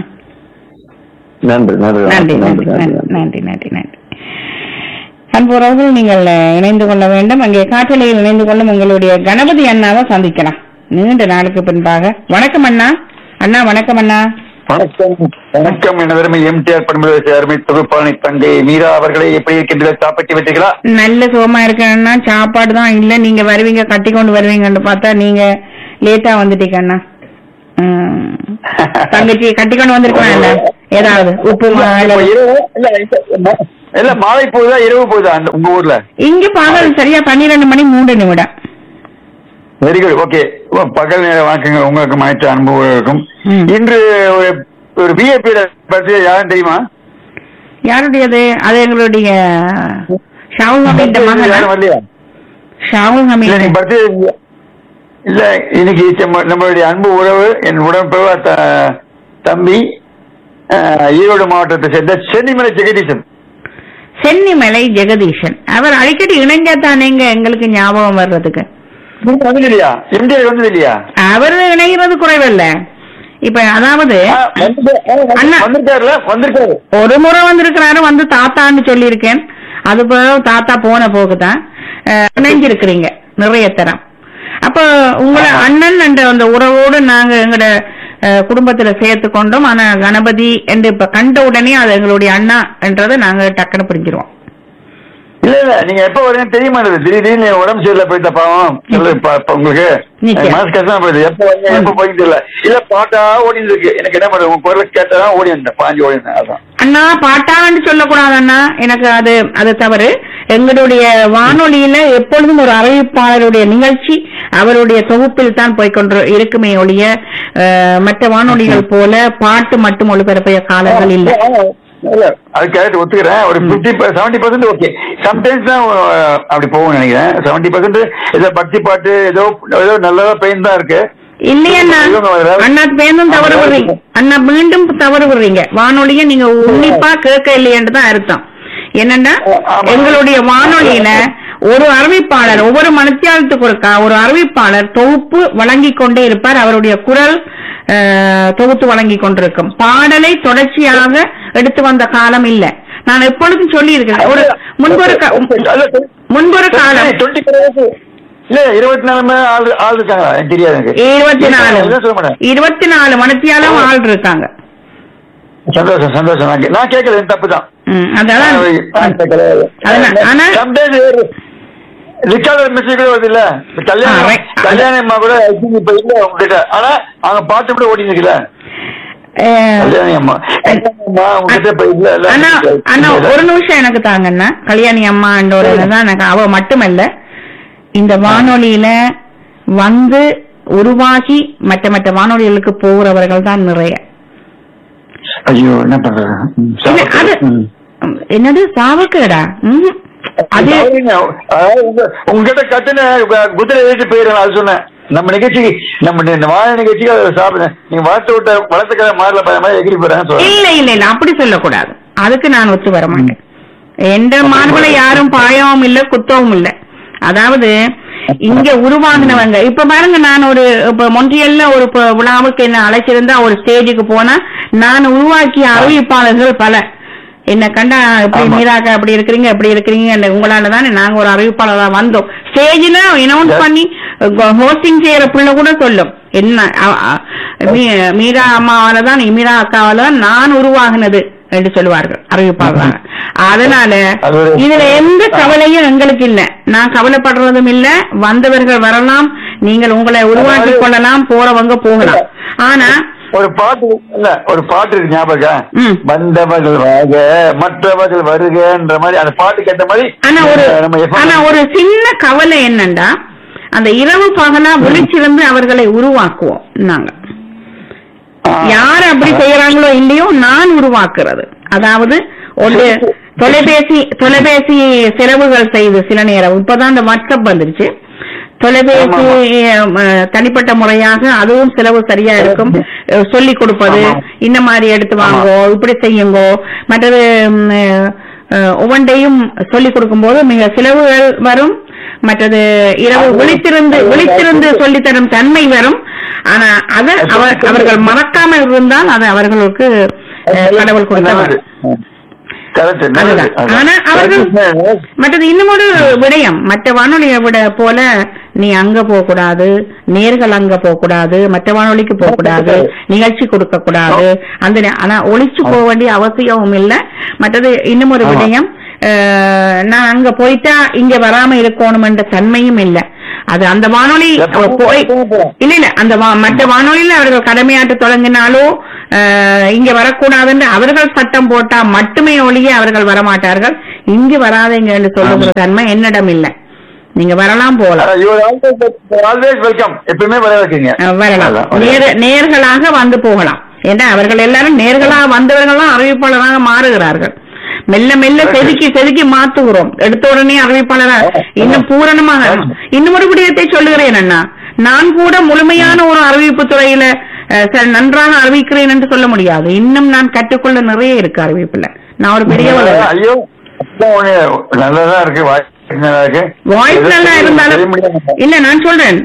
நன்றி நன்றி நன்றி நன்றி நன்றி நன்றி நன்றி. அன்புறவர்கள் நீங்கள் இணைந்து கொள்ள வேண்டும். அங்கே காற்றலையில் இணைந்து கொள்ளும் உங்களுடைய கணபதி அண்ணாவை சந்திக்கலாம் நீண்ட நாளுக்கு பின்பாக. வணக்கம் அண்ணா. அண்ணா வணக்கம் அண்ணா. வணக்கம் வணக்கம். எனவருமை எம்ஜிஆர் பண்புகளை சேர்மை தொகுப்பாளி தங்கை மீரா அவர்களை எப்படி இருக்கின்றீர்கள்? சாப்பிட்டு விட்டீங்களா? நல்ல சுகமா இருக்கேன் அண்ணா. சாப்பாடு தான் இல்ல, நீங்க வருவீங்க கட்டி கொண்டு வருவீங்கன்னு பார்த்தா நீங்க லேட்டா வந்துட்டீங்க அண்ணா. தங்கச்சி கட்டிக்கொண்டு வந்திருக்கேன் ஏதாவது உப்பு இல்ல மாலை போகுதா இரவு போகுதா உங்க ஊர்ல? இங்க பகல் சரியா பன்னிரெண்டு மணி மூன்று நிமிடம். Very good. ஓகே, பகல் நேர வணக்கங்கள் உங்களுக்கு மாற்ற அனுபவம் இருக்கும். இன்று ஒரு பிஏபி பற்றி யாரும் தெரியுமா? யாருடையது? அது எங்களுடைய ஷாவுல் ஹமீத் மகன். ஷாவுல் ஹமீத் பற்றி இல்ல, இன்னைக்கு நம்மளுடைய அன்பு உறவு என் உடம்பு தம்பி ஈரோடு மாவட்டத்தை சேர்ந்த சென்னிமலை ஜெகதீசன். சென்னிமலை ஜெகதீசன் அவர் அடிக்கடி இணைஞ்சாத்தானேங்க எங்களுக்கு ஞாபகம் வர்றதுக்கு. இல்லையா எம்ஜிஆர் வந்தது இல்லையா? அவர் இணைகிறது குறைவல்ல. இப்ப அதாவது ஒரு முறை வந்திருக்கிறாரு, வந்து தாத்தான்னு சொல்லியிருக்கேன். அது பிறகு தாத்தா போன போகுதான் இணைஞ்சிருக்கிறீங்க நிறைய தரம். அப்ப உங்களை அண்ணன் என்ற அந்த உறவோடு நாங்க எங்கட குடும்பத்துல சேர்த்து கொண்டோம். ஆனா கணபதி என்று இப்ப கண்ட உடனே அது எங்களுடைய அண்ணா என்றதை நாங்க டக்குன்னு புரிஞ்சிருவோம். இல்ல இல்ல நீங்க எப்ப வரீங்க தெரியுமா? திடீர்னு உடம்பு சரியில்லை போயிட்ட பாவம் உங்களுக்கு மனசு கஷ்டமா போயிடுது. எப்ப வரீங்க எப்ப போயிட்டு இல்ல இல்ல பாட்டா ஓடிட்டு இருக்கு. எனக்கு என்ன பண்றது, உங்க குரலை கேட்டதான் ஓடி இருந்தேன், பாஞ்சு ஓடி இருந்தேன். அதான் அண்ணா பாட்டான்னு சொல்லக்கூடாது அண்ணா, எனக்கு அது அது தவறு. எங்களுடைய வானொலியில எப்பொழுதும் ஒரு அறிவிப்பாளருடைய நிகழ்ச்சி அவருடைய தொகுப்பில் தான் போய்கொண்டு இருக்குமே ஒழிய மற்ற வானொலிகள் போல பாட்டு மட்டும் ஒளிபரப்பிய காலங்கள் இல்லை. அது கரெக்ட், ஒத்துக்கிறேன். ஒரு fifty seventy percent okay. Sometimes தான் அப்படி போகும் நினைக்கிறேன். செவன்டி பர்சன்ட் ஏதோ பக்தி பாட்டு ஏதோ ஏதோ நல்லதா பெயின் தான் இருக்கு. இல்லையா அண்ணா பேருந்தும் தவறு விடுறீங்க அண்ணா, மீண்டும் தவறு விடுறீங்க. வானொலிய நீங்க உன்னிப்பா கேட்க இல்லையன்று தான் அர்த்தம். என்னன்னா எங்களுடைய வானொலியில ஒரு அறிவிப்பாளர் ஒவ்வொரு மனத்தியாலத்துக்கு ஒருக்கா ஒரு அறிவிப்பாளர் தொகுப்பு வழங்கி கொண்டே இருப்பார். அவருடைய குரல் தொகுத்து வழங்கி கொண்டிருக்கும். பாடலை தொடர்ச்சியாக எடுத்து வந்த காலம் இல்ல. நான் எப்பொழுதும் சொல்லி இருக்கிறேன். ஒரு முன்பொரு முன்பொரு காலம் இல்ல இருபத்தி நாலு ஆள் இருக்காங்க தெரியாது. இருபத்தி நாலு இருபத்தி நாலு மணித்தியாலும் ஆள் இருக்காங்க. சந்தோஷம் சந்தோஷம். நான் கேட்கல, தப்புதான். ரிக்கார்டர் மெசேஜ் கூட வருது இல்ல, கல்யாணம் கல்யாணமா கூட இப்ப இல்ல உங்ககிட்ட. ஆனா அவங்க பாட்டு கூட ஓடி இருக்குல்ல கல்யாணி அம்மா. அண்ணா ஒரு நிமிஷம் எனக்கு தாங்கண்ணா. கல்யாணி அம்மா தான் எனக்கு அவ மட்டுமல்ல, இந்த வானொலியில வந்து உருவாகி மற்ற மற்ற வானொலிகளுக்கு போகிறவர்கள் தான் நிறைய. ஐயோ என்ன பண்றது, என்னது சாவக்கேடா? அது உங்ககிட்ட கத்துன குதிரை ஏறிட்டு போயிடலாம். அது சொன்னேன் நம்ம நிகழ்ச்சிக்கு நம்ம வாழ நிகழ்ச்சிக்கு அதை சாப்பிடுறேன். நீங்க வளர்த்து விட்ட வளர்த்துக்கிற மாறல பயமா எகிரி போறேன். இல்ல இல்ல இல்ல அப்படி சொல்லக்கூடாது. அதுக்கு நான் ஒத்து வர மாட்டேன். எந்த மார்புல யாரும் பாயவும் இல்ல குத்தவும் இல்ல. அதாவது இங்க உருவாகினவங்க இப்ப பாருங்க, நான் ஒரு இப்ப மொன்றியல்ல ஒரு விழாவுக்கு என்ன அழைச்சிருந்தா ஒரு ஸ்டேஜுக்கு போனா நான் உருவாக்கிய அறிவிப்பாளர்கள் பல என்ன கண்டா எப்படி மீராக்கா அப்படி இருக்கிறீங்க எப்படி இருக்கிறீங்க உங்களாலதானே நாங்க ஒரு அறிவிப்பாளரா வந்தோம். ஸ்டேஜ்ல அனௌன்ஸ் பண்ணி ஹோஸ்டிங் செய்யற பிள்ளை கூட சொல்லும் என்ன மீரா அம்மாவாலதான் மீரா அக்காவாலதான் நான் உருவாகினது என்று சொல்லுவார்கள் அறிவிப்பாளராக. அதனால இதுல எந்த கவலையும் எங்களுக்கு இல்ல. நான் கவலைப்படுறதும் இல்ல. வந்தவர்கள் வரலாம், நீங்கள் உங்களை உருவாக்கி கொள்ளலாம், போறவங்க போகலாம். ஆனா ஒரு பாட்டு இல்ல ஒரு பாட்டு இருக்கு ஞாபகம், வந்தவர்கள் வாக மற்றவர்கள் வருகன்ற மாதிரி அந்த பாட்டு கேட்ட மாதிரி. ஆனா ஒரு ஆனா ஒரு சின்ன கவலை என்னண்டா, அந்த இரவு பகலா விழிச்சிருந்து அவர்களை உருவாக்குவோம் நாங்க. யார் அப்படி செய்யறாங்களோ இல்லையோ நான் உருவாக்குறது. அதாவது ஒரு தொலைபேசி தொலைபேசி செலவுகள் செய்து சில நேரம் இப்பதான் இந்த வாட்ஸ்அப் வந்துருச்சு. தொலைபேசி தனிப்பட்ட முறையாக அதுவும் செலவு சரியா இருக்கும். சொல்லிக் கொடுப்பது இந்த மாதிரி எடுத்து வாங்கோ இப்படி செய்யுங்கோ மற்றது ஒவ்வொன்றையும் சொல்லிக் கொடுக்கும் போது மிக செலவுகள் வரும். மற்றது இரவு விழித்திருந்து விழித்திருந்து சொல்லித்தரும் தன்மை வரும். ஆனா அதை அவர்கள் மறக்காமல் இருந்தால் அது அவர்களுக்கு கடவுள் கொடுத்தவர். ஆனா அவர்கள் மற்றது இன்னும் ஒரு விடயம், மற்ற வானொலியை விட போல நீ அங்க போக கூடாது, நேர்கள் அங்க போக கூடாது, மற்ற வானொலிக்கு போக கூடாது, நிகழ்ச்சி கொடுக்க கூடாது அந்த. ஆனா ஒளிச்சு போக வேண்டிய அவசியமும் இல்ல. மற்றது இன்னும் ஒரு விடயம், நான் அங்க போயிட்டா இங்க வராம இருக்கணும் என்ற தன்மையும் இல்ல. அது அந்த வானொலி போய் இல்ல இல்ல அந்த மற்ற வானொலியில அவர்கள் கடமையாற்ற தொடங்கினாலோ இங்க வரக்கூடாதுன்னு அவர்கள் சட்டம் போட்டா மட்டுமே ஒழிய அவர்கள் வரமாட்டார்கள். இங்கு வராதீங்க என்று சொல்லுகிற தன்மை என்னிடம் இல்லை. நீங்க வரலாம் போலாம், நேர்களாக வந்து போகலாம். ஏன்னா அவர்கள் எல்லாரும் நேர்களாக வந்தவர்கள்லாம் அறிவிப்பாளராக மாறுகிறார்கள். மெல்ல மெல்ல செதுக்கி செதுக்கி மாத்துகிறோம். எடுத்த உடனே அறிவிப்பாளராக இன்னும் பூரணமாக. இன்னும் ஒரு விடயத்தை சொல்லுகிறேன் அண்ணா, நான் கூட முழுமையான ஒரு அறிவிப்பு துறையில நன்றாக அறிவிக்கிறேன் என்று சொல்ல முடியாது. இன்னும் நான் கற்றுக்கொள்ள நிறைய இருக்கு அறிவிப்புல. நான் ஒரு பெரிய நல்லதா இருக்கு, வாய்ஸ் நல்லா இருந்தாலும் இல்ல. நான் சொல்றேன்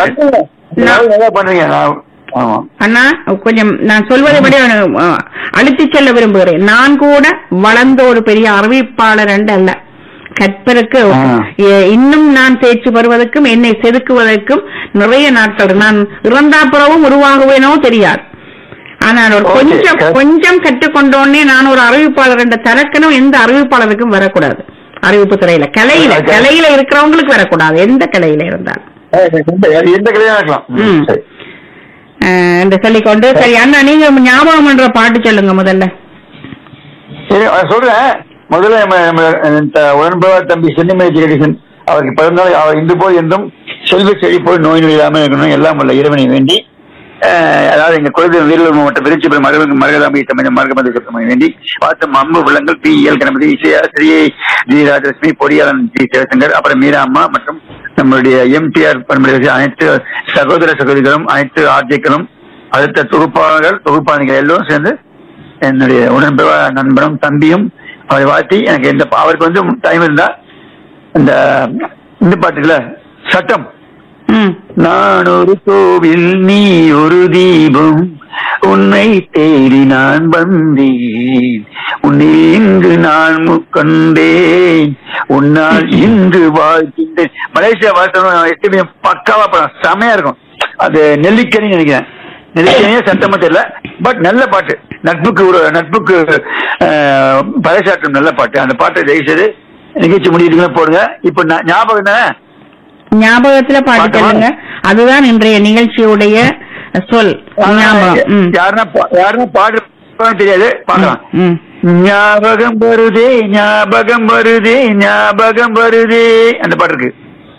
அண்ணா, கொஞ்சம் நான் சொல்வதை விட அழுத்தி செல்ல விரும்புகிறேன். நான் கூட வளர்ந்த ஒரு பெரிய அறிவிப்பாளர் அல்ல. கற்பதற்கு இன்னும் நான் தேர்ச்சி பெறுவதற்கும் என்னை செதுக்குவதற்கும் நிறைய நாட்கள். நான் இறந்தா பிறவும் உருவாகுவேனோ தெரியாது. ஆனால் ஒரு கொஞ்சம் கொஞ்சம் கற்றுக்கொண்டோடனே நான் ஒரு அறிவிப்பாளர் என்ற தரக்கணும் எந்த அறிவிப்பாளருக்கும் வரக்கூடாது. அறிவிப்பு துறையில கலையில கலையில இருக்கிறவங்களுக்கு வரக்கூடாது, எந்த கலையில இருந்தாலும் எந்த கலையா இருக்கலாம் என்று சொல்லிக்கொண்டு. சரி அண்ணா, நீங்க ஞாபகம் பண்ற பாட்டு சொல்லுங்க முதல்ல. சரி சொல்றேன். முதல்ல உடன்பவா தம்பி சென்னிமலை ஜெகதீசன் அவருக்கு பிறந்தால் அவர் இன்று போல் என்றும் செல்வ செழிப்போல் நோய் நொடி இல்லாமல் இருக்கணும் எல்லாம் உள்ள இறைவனை வேண்டி, அதாவது எங்க குலதெய்வம் வீரர்கள் மாவட்டம் விருச்சிபுர மரபு மரகதாம்பி தமிழ் மரகமதி சுத்தமாக வேண்டி பார்த்த அம்பு விலங்கள் P L Ganapathi இசையாசிரியை G Rajalakshmi பொறியாளன் G Sivasankar, அப்புறம் மீரா அம்மா மற்றும் நம்மளுடைய எம்டிஆர் பண்புடைய அனைத்து சகோதர சகோதரிகளும் அனைத்து ஆர்ஜிக்களும் அடுத்த தொகுப்பாளர்கள் தொகுப்பாளிகள் எல்லோரும் சேர்ந்து என்னுடைய உடன்பவா நண்பனும் தம்பியும் அவரை வாழ்த்தி எனக்கு எந்த அவருக்கு வந்து டைம் இருந்தா இந்த இந்த பாட்டுல சட்டம் நான் ஒரு கோவில் நீ ஒரு தீபம் உன்னை தேடி நான் வந்தேன் உன்னை இங்கு நான் முக்கண்டேன் உன்னால் இங்கு வாழ்கின்றேன். மலேசியா வாழ்த்தணும் பக்காவா படம் செமையா இருக்கும். அது நெல்லிக்கனி நினைக்கிறேன், நெல்லிக்கனியே சட்டமா தெரியல, பட் நல்ல பாட்டு. நட்புக்கு ஒரு நட்புக்கு பறைசாற்றும் நல்ல பாட்டு. அந்த பாட்டை தயவுசெய்து நிகழ்ச்சி முடிவுகளை போடுங்க. இப்ப ஞாபகம் தானே, ஞாபகத்துல பாட்டு சொல்லுங்க. அதுதான் இன்றைய நிகழ்ச்சியுடைய சொல். யாருன்னா பாடு தெரியாது, பாக்கலாம். ஞாபகம் வருதே ஞாபகம் வருதே ஞாபகம் வருதே அந்த பாட்டு இருக்கு.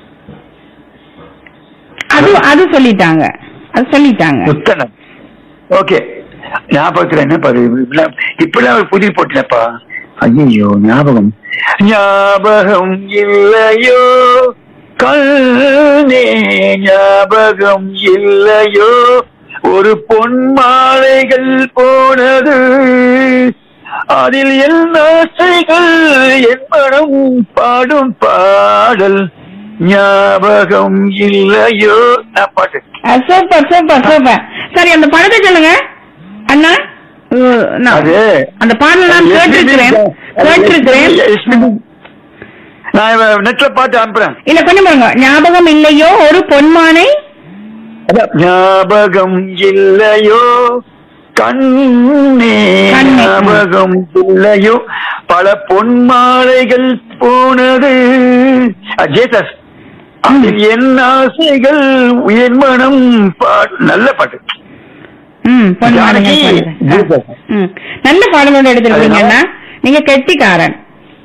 அது அது சொல்லிட்டாங்க அது சொல்லிட்டாங்க ஓகே, ஞாபகத்துல என்ன பாரு இப்படிலாம் ஒரு புதிய போட்டுனப்பா. ஐயோ ஞாபகம் ஞாபகம் இல்லையோ கண்ணே ஞாபகம் இல்லையோ ஒரு பொன் மாலைகள் போனது அதில் என் ஆசைகள் என் மனம் பாடும் பாடல் ஞாபகம் இல்லையோ பாட்டு. Super super super. சரி அந்த படத்தை சொல்லுங்க அண்ணா. அந்த பாடல் நான் கேட்டிருக்கிறேன் கேட்டிருக்கிறேன் நான் நெட்ல பாட்டு அனுப்புறேன். இல்ல கொஞ்சம் பாருங்க. ஞாபகம் இல்லையோ ஒரு பொன்மானை ஞாபகம் இல்லையோ கண்ணே ஞாபகம் இல்லையோ பல பொன்மாலைகள் போனது ஜேசஸ் என் ஆசைகள் உயர் மனம் பாட்டு. நல்ல பாட்டு, நல்ல பாடலோட எடுத்துருக்கீங்கன்னா நீங்க கெட்டிக்காரன்.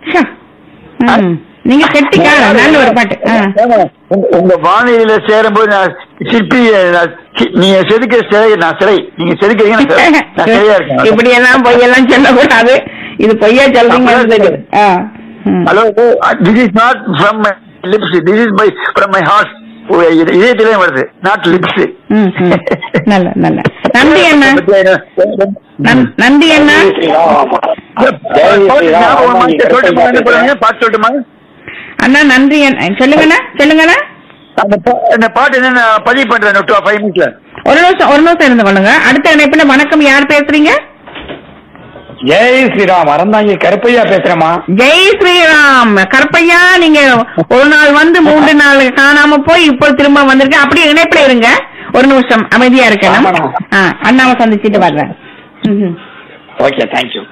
நீங்க கெட்டிக்காரன். நல்ல ஒரு பாட்டு. உங்க வானிலையில சேரும் போது நான் சிற்பி நீங்க செதுக்கிற சிலை நான் சிலை நீங்க செதுக்கிறீங்க சரியா இருக்கேன். இப்படி எல்லாம் பொய்யெல்லாம் சொல்லக்கூடாது. இது பொய்யா சொல்றீங்க. Hello, this is not from my lips, this is my from my heart. இதயத்திலே வருது, நாட் லிப்ஸ். நல்ல நல்ல நன்றி அண்ணா. நன்றி அண்ணா. பாட்டு சொல்லட்டுமா அண்ணா? நன்றி சொல்லுங்கண்ணா சொல்லுங்கண்ணா. அந்த பாட்டு என்ன பதிவு பண்றேன் ஃபைவ் மினிட்ஸ்ல. ஒரு நிமிஷம் ஒரு நிமிஷம் இருந்து பண்ணுங்க. அடுத்த இணைப்புல வணக்கம், யார் பேசுறீங்க? ஜெய் ஸ்ரீராம், அறந்தாங்க கருப்பையா பேசுறேமா. ஜெய் ஸ்ரீராம் கருப்பையா, நீங்க ஒரு நாள் வந்து மூன்று நாள் காணாம போய் இப்போ திரும்ப வந்திருக்க. அப்படியே இணைப்புல இருங்க, ஒரு நிமிஷம் அமைதியா இருக்கணும். அண்ணாவை சந்திச்சுட்டு வர்றேன். Okay, thank you.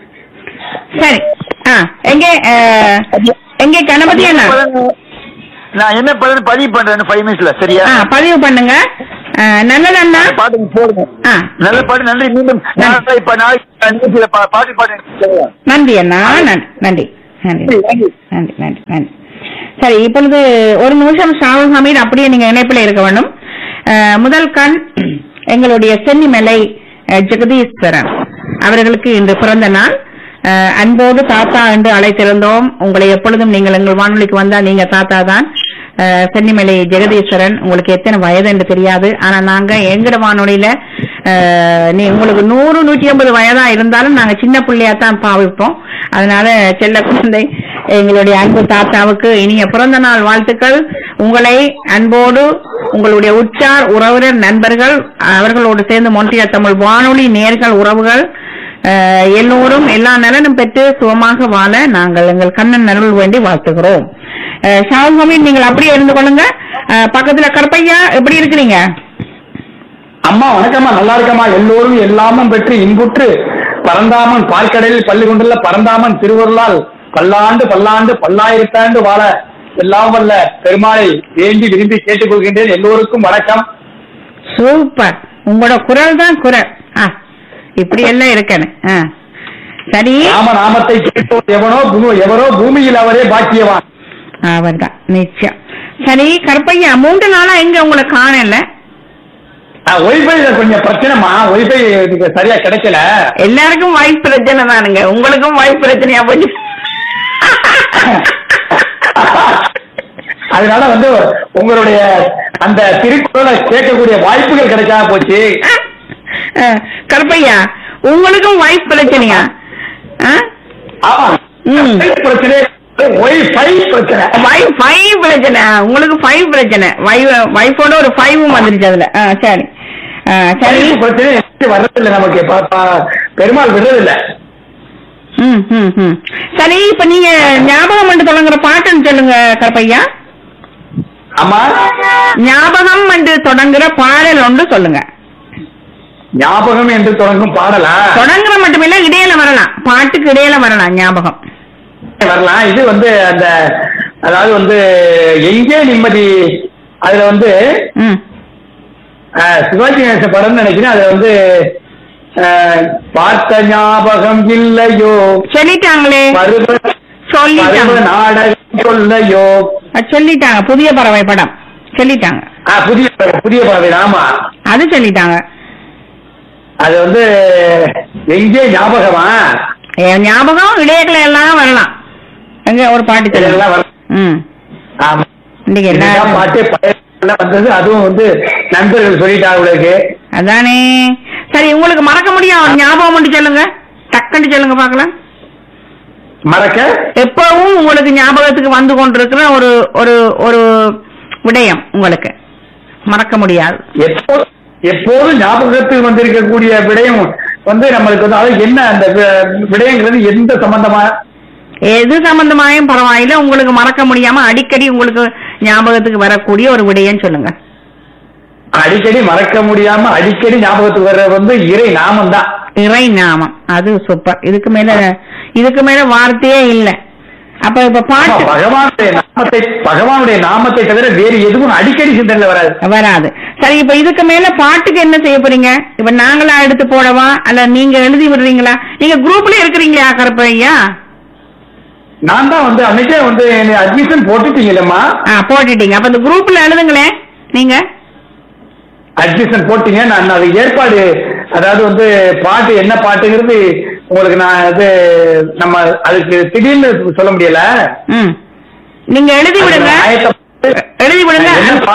சரி, எங்க எங்க கணபதி அண்ணா நான் என்ன பண்ணு பதிவு பண்றேன் ஃபைவ் மினிட்ஸ்ல. சரியா? பதிவு பண்ணுங்க. நல்லது அண்ணா. பாட்டு போடுங்க. நல்ல பாட்டு. நன்றி. மீண்டும் இப்ப நாளைக்கு பாட்டு பாட்டு. நன்றி அண்ணா. நன்றி நன்றி நன்றி நன்றி நன்றி நன்றி. சரி, இப்பொழுது ஒரு நிமிஷம் ஷாவுல் ஹமீத் அப்படியே நீங்க இணைப்பில் இருக்க வேண்டும். முதல் கண் எங்களுடைய சென்னிமலை ஜெகதீஸ்வரன் அவர்களுக்கு இன்று பிறந்த நாள். அன்போடு தாத்தா என்று அழைத்திருந்தோம். உங்களை எப்பொழுதும் நீங்கள் எங்கள் வானொலிக்கு வந்தா நீங்க தாத்தா தான். சென்னிமலை ஜெகதீஸ்வரன், உங்களுக்கு எத்தனை வயது என்று தெரியாது. ஆனா நாங்க எங்கட வானொலியில நீ உங்களுக்கு நூறு நூற்றி ஐம்பது வயதா இருந்தாலும் நாங்க சின்ன பிள்ளையா தான் பாவிப்போம். அதனால செல்ல குழந்தை எங்களுடைய அன்பு தாத்தாவுக்கு இனிய பிறந்த நாள் வாழ்த்துக்கள். உங்களை அன்போடு உங்களுடைய உற்றார் உறவினர் நண்பர்கள் அவர்களோடு சேர்ந்து மொன்றிய தமிழ் வானொலி நேர்கள் உறவுகள் எல்லோரும் எல்லா நலனும் பெற்று சுகமாக வாழ நாங்கள் எங்கள் கண்ணன் நலன் வேண்டி வாழ்த்துகிறோம். ஷாவுல் ஹமீத், நீங்கள் அப்படியே இருந்து கொள்ளுங்க. பக்கத்துல கருப்பையா, எப்படி இருக்கிறீங்க? அம்மா வணக்கம்மா. நல்லா இருக்கம்மா. எல்லோரும் எல்லாமும் பெற்று இன்புற்று பரந்தாமன் பார்க்கடலில் பள்ளி கொண்டுள்ள பரந்தாமன் திருவருளால் பல்லாண்டு பல்லாண்டு பல்லாயிரத்தாண்டு வாழ எல்லாம் வல்ல பெருமாளை வேண்டி விரும்பி கேட்டுக் கொள்கின்றேன். எல்லோருக்கும் வணக்கம். சூப்பர். உங்களோட குரல் தான் குரல். இப்படி எல்லாம் இருக்கணும். சரி, நாம நாமத்தை கேட்போம் எவனோ எவரோ பூமியில் அவரே பாக்கியவான். அவர் தான் நிச்சயம். சரி கருப்பையா, மூன்று நாளா எங்க உங்களை காணல? ஒய்ஃபை கொஞ்சம் பிரச்சனைமா. ஒய்ஃபை சரியா கிடைக்கல. எல்லாருக்கும் வாய்ஸ் பிரச்சனை தானுங்க. உங்களுக்கும் வாய்ஸ் பிரச்சனையா போச்சு. அதனால வந்து உங்களுடைய அந்த திருக்குறளை கேட்கக்கூடிய வாய்ப்புகள் கிடைக்காம போச்சு. கருப்பையா, உங்களுக்கும் வாய்ஸ் பிரச்சனையா? பிரச்சனை உங்களுக்கு ஃபைவ் பிரச்சனை. வைஃபோட ஒரு ஃபைவும் வந்துருச்சு அதுல. சரி சரி, பிரச்சனை வர்றதில்லை நமக்கு. பெருமாள் விடுறதில்லை. சரி, இப்ப நீங்க ஞாபகம் என்று தொடங்குற பாட்டுன்னு சொல்லுங்க கருப்பையா. ஆமா, ஞாபகம் என்று தொடங்குற பாடல் ஒன்று சொல்லுங்க. ஞாபகம் என்று தொடங்கும் பாடலா? தொடங்குற மட்டுமில்ல, இடையில வரலாம். பாட்டுக்கு இடையில வரலாம், ஞாபகம் வரலாம். இது வந்து அந்த அதாவது வந்து எங்கே நிம்மதி, அதுல வந்து சிவாஜி கணேச படம் நினைக்கிறேன். அதுல வந்து பார்த்த ஞாபகம் இல்லையோ சொல்லிட்டாங்களே, சொல்லிட்டாங்க. நாடகம் சொல்லையோ சொல்லிட்டாங்க. புதிய பறவை படம் சொல்லிட்டாங்க. புதிய புதிய பறவை. ஆமா, அது சொல்லிட்டாங்க. அது வந்து எங்கே ஞாபகமா? ஞாபகம் இடையில எல்லாம் வரலாம். எங்க ஒரு பாட்டு எல்லாம் பாட்டு வந்தது. அதுவும் வந்து நண்பர்கள் சொல்லிட்டாங்க உங்களுக்கு. அதானே. சரி, உங்களுக்கு மறக்க முடியும் ஞாபகம் மட்டும் சொல்லுங்க. டக்குன்னு சொல்லுங்க பாக்கலாம். மறக்க எப்பவும் உங்களுக்கு ஞாபகத்துக்கு வந்து கொண்டிருக்கிற ஒரு ஒரு ஒரு விடயம் உங்களுக்கு மறக்க முடியாது. எப்போது எப்போதும் ஞாபகத்துக்கு வந்திருக்கக்கூடிய விடயம் வந்து நம்மளுக்கு வந்து அது என்ன, அந்த விடயங்கிறது எந்த சம்பந்தமா, எது சம்பந்தமாயும் பரவாயில்ல, உங்களுக்கு மறக்க முடியாம அடிக்கடி உங்களுக்கு ஞாபகத்துக்கு வரக்கூடிய ஒரு விடயம் சொல்லுங்க. அடிக்கடி மறக்க முடியாம அடிக்கடி ஞாபகத்துக்கு வர்ற வந்து இறை நாமம் தான். இறை நாமம், அது சூப்பர். இதுக்கு மேல இதுக்கு மேல வார்த்தையே இல்ல. அப்ப இப்ப பாட்டு பகவானுடைய நாமத்தை பகவானுடைய நாமத்தை தவிர வேறு எதுவும் அடிக்கடி சிந்தனையில வராது வராது சரி, இப்ப இதுக்கு மேல பாட்டுக்கு என்ன செய்ய போறீங்க? இப்ப நாங்களா எடுத்து போடவா, அல்ல நீங்க எழுதி விடுறீங்களா? நீங்க குரூப்ல இருக்கிறீங்களா கருப்பையா? நான் தான் வந்து அன்னைக்கே வந்து அட்மிஷன் போட்டுட்டீங்களா? போட்டுட்டீங்க. அப்ப இந்த குரூப்ல எழுதுங்களேன். நீங்க அட்மிஷன் போட்டீங்க. நான் அது ஏற்பாடு, அதாவது வந்து பாட்டு என்ன பாட்டுங்கிறது உங்களுக்கு நான் இது நம்ம அதுக்கு திடீர்னு சொல்ல முடியல. நீங்க எழுதி விடுங்க, எழுதி விடுங்க,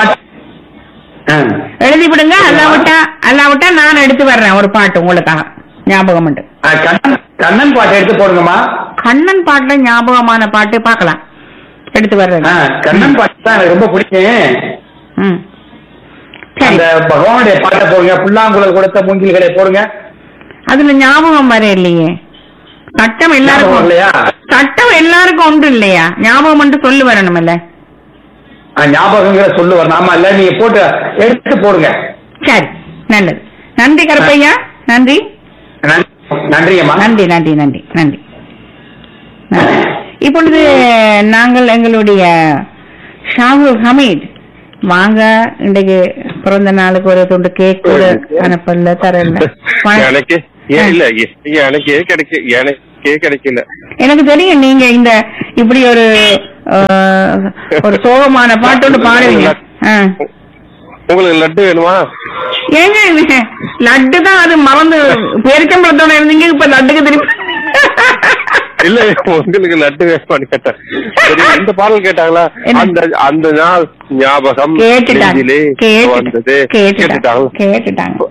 எழுதி விடுங்க. அல்லாவிட்டா அல்லாவிட்டா நான் எடுத்து வர்றேன் ஒரு பாட்டு உங்களுக்காக ஞாபகம். கண்ணன் பாட்டு எடுத்து போடுங்கம்மா. கண்ணன் பாட்டுல ஞாபகமான பாட்டு பாக்கலாம், எடுத்து வர்றேன். கண்ணன் பாட்டு தான் எனக்கு ரொம்ப பிடிக்கும். அந்த பகவானுடைய பாட்டை போடுங்க. புல்லாங்குழல் கொடுத்த மூங்கில்களை போடுங்க. அதுல ஞாபகம் வர இல்லையே. சட்டம் எல்லாருக்கும் இல்லையா? சட்டம் எல்லாருக்கும் ஒன்று இல்லையா? ஞாபகம் மட்டும் சொல்லு வரணும் இல்ல? ஞாபகங்கிற சொல்லு வரணும். ஆமா, இல்ல நீங்க போட்டு எடுத்து போடுங்க. சரி, நல்லது. நன்றி கருப்பையா. நன்றி நன்றி அம்மா. நன்றி நன்றி நன்றி நன்றி. இப்பொழுது நாங்கள் எங்களுடைய ஷாகுல் ஹமீத் வாங்க, இன்றைக்கு பிறந்த நாளுக்கு ஒரு துண்டு கேக் கூட அனுப்பல தரல. எனக்கு இல்ல எனக்கு கிடைக்க எனக்கே கிடைக்கல. எனக்கு தெரியும் நீங்க இந்த இப்படி ஒரு ஒரு சோகமான பாட்டோடு பாடுவீங்க. உங்களுக்கு லட்டு வேணுமா? ஏங்க லட்டு தான் அது மறந்து பேரிச்சம்பழத்தோட இருந்தீங்க, இப்ப லட்டுக்கு திருப்பி. இல்ல உங்களுக்கு லட்டு வேணுமான்னு கேட்டேன். இந்த பாடல் கேட்டாங்களா? அந்த அந்த நாள் ஞாபகம் வந்தது கேட்டுட்டாங்க கேட்டுட்டாங்க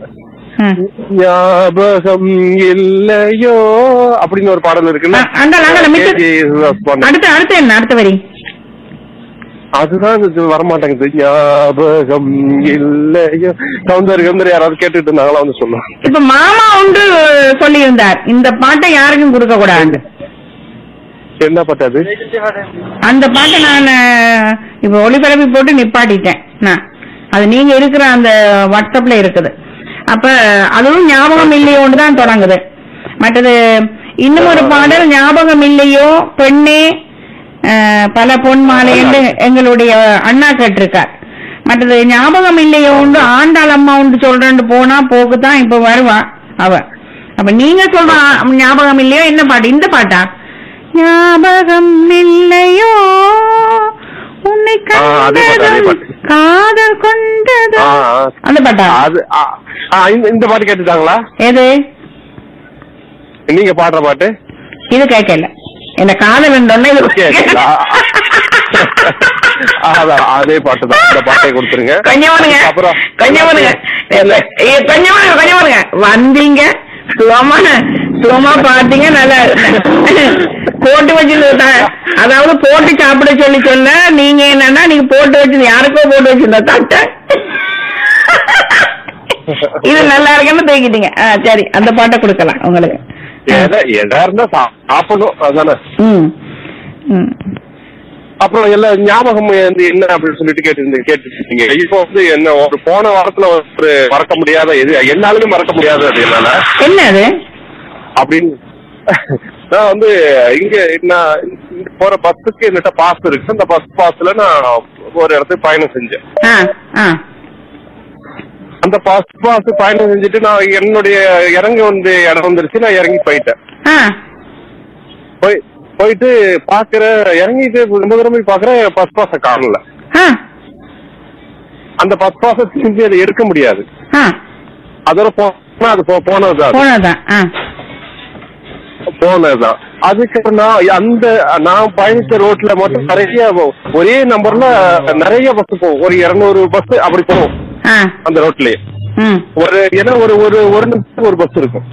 ஞாபகம் இல்லையோ அப்படின்னு ஒரு பாடல் இருக்குல்ல. அடுத்து அடுத்து என்ன அடுத்த வரி? அதுதான் வரமாட்டேங்குது. ஞாபகம் இல்லையோ சௌந்தர் கந்தர் யாராவது கேட்டுட்டு இருந்தாங்களா வந்து சொல்லுவாங்க. இப்ப மாமா ஒன்று சொல்லி இருந்தார், இந்த பாட்டை யாருக்கும் கொடுக்க கூடாது. என்ன பாட்டு அது? அந்த பாட்டை நான் இப்ப ஒளிபரப்பி போட்டு நிப்பாட்டிட்டேன். அது நீங்க இருக்கிற அந்த வாட்ஸ்அப்ல இருக்குது. அப்ப அதுவும் ஞாபகம் இல்லையோன்னு தான் தொடங்குது. மற்றது இன்னும் ஒரு பாடல் ஞாபகம் இல்லையோ பெண்ணே பல பொன் மாலை என்று எங்களுடைய அண்ணா கேட்டிருக்கார். மற்றது ஞாபகம் இல்லையோ உண்டு ஆண்டாள் அம்மா உண்டு சொல்றேன்னு போனா போக்குதான் இப்ப வருவா அவ. அப்ப நீங்க சொல்ற ஞாபகம் இல்லையோ என்ன பாட்டு? இந்த பாட்டா? ஞாபகம் இல்லையோ உன்னை காதல் கொண்டது அந்த பாட்டா? இந்த பாட்டு கேட்டுட்டாங்களா? எது நீங்க பாடுற பாட்டு? இது கேட்கல. என்ன காதல் அதே பாட்டு தான். இந்த பாட்டை கொடுத்துருங்க. அப்புறம் வந்தீங்க சுகமா சுகமா பாத்தீங்க, நல்லா போட்டு வச்சிருந்த, அதாவது போட்டு சாப்பிட சொல்லி சொன்ன நீங்க என்னன்னா நீங்க போட்டு வச்சிருந்த யாருக்கோ போட்டு வச்சிருந்த தட்டை இது நல்லா இருக்குன்னு தேக்கிட்டீங்க. சரி, அந்த பாட்டை கொடுக்கலாம் உங்களுக்கு. அப்புறம் எல்லா ஞாபகம் என்ன அப்படின்னு சொல்லிட்டு கேட்டு கேட்டுருந்தீங்க. இப்போ வந்து என்ன ஒரு போன வாரத்துல ஒரு மறக்க முடியாத எது என்னாலுமே மறக்க முடியாது அது என்னால என்னது அப்படின்னு நான் வந்து இங்க நான் போற பஸ்ஸுக்கு என்னட்ட பாஸ் இருக்கு. அந்த பஸ் பாஸ்ல நான் ஒரு இடத்துக்கு பயணம் செஞ்சேன். அந்த பஸ் பாஸ் பயணம் செஞ்சுட்டு நான் என்னுடைய இறங்க வந்து இடம் வந்துருச்சு. நான் இறங்கி போயிட்டேன். போய் போயிட்டு பாக்குற இறங்கிட்டு ரொம்ப தூரம் போய் பாக்குறேன் பஸ் பாஸ காணல. அந்த பஸ் பாஸ திரும்பி அதை எடுக்க முடியாது. அதோட போனா அது போனதுதான் போனதுதான் அதுக்கு நான் அந்த நான் பயணிச்ச ரோட்ல மட்டும் நிறைய ஒரே நம்பர்ல நிறைய பஸ் போகும். ஒரு இருநூறு பஸ் அப்படி போகும் அந்த ரோட்லயே. ஒரு ஏன்னா ஒரு ஒரு ஒரு நிமிஷம் ஒரு பஸ் இருக்கும்.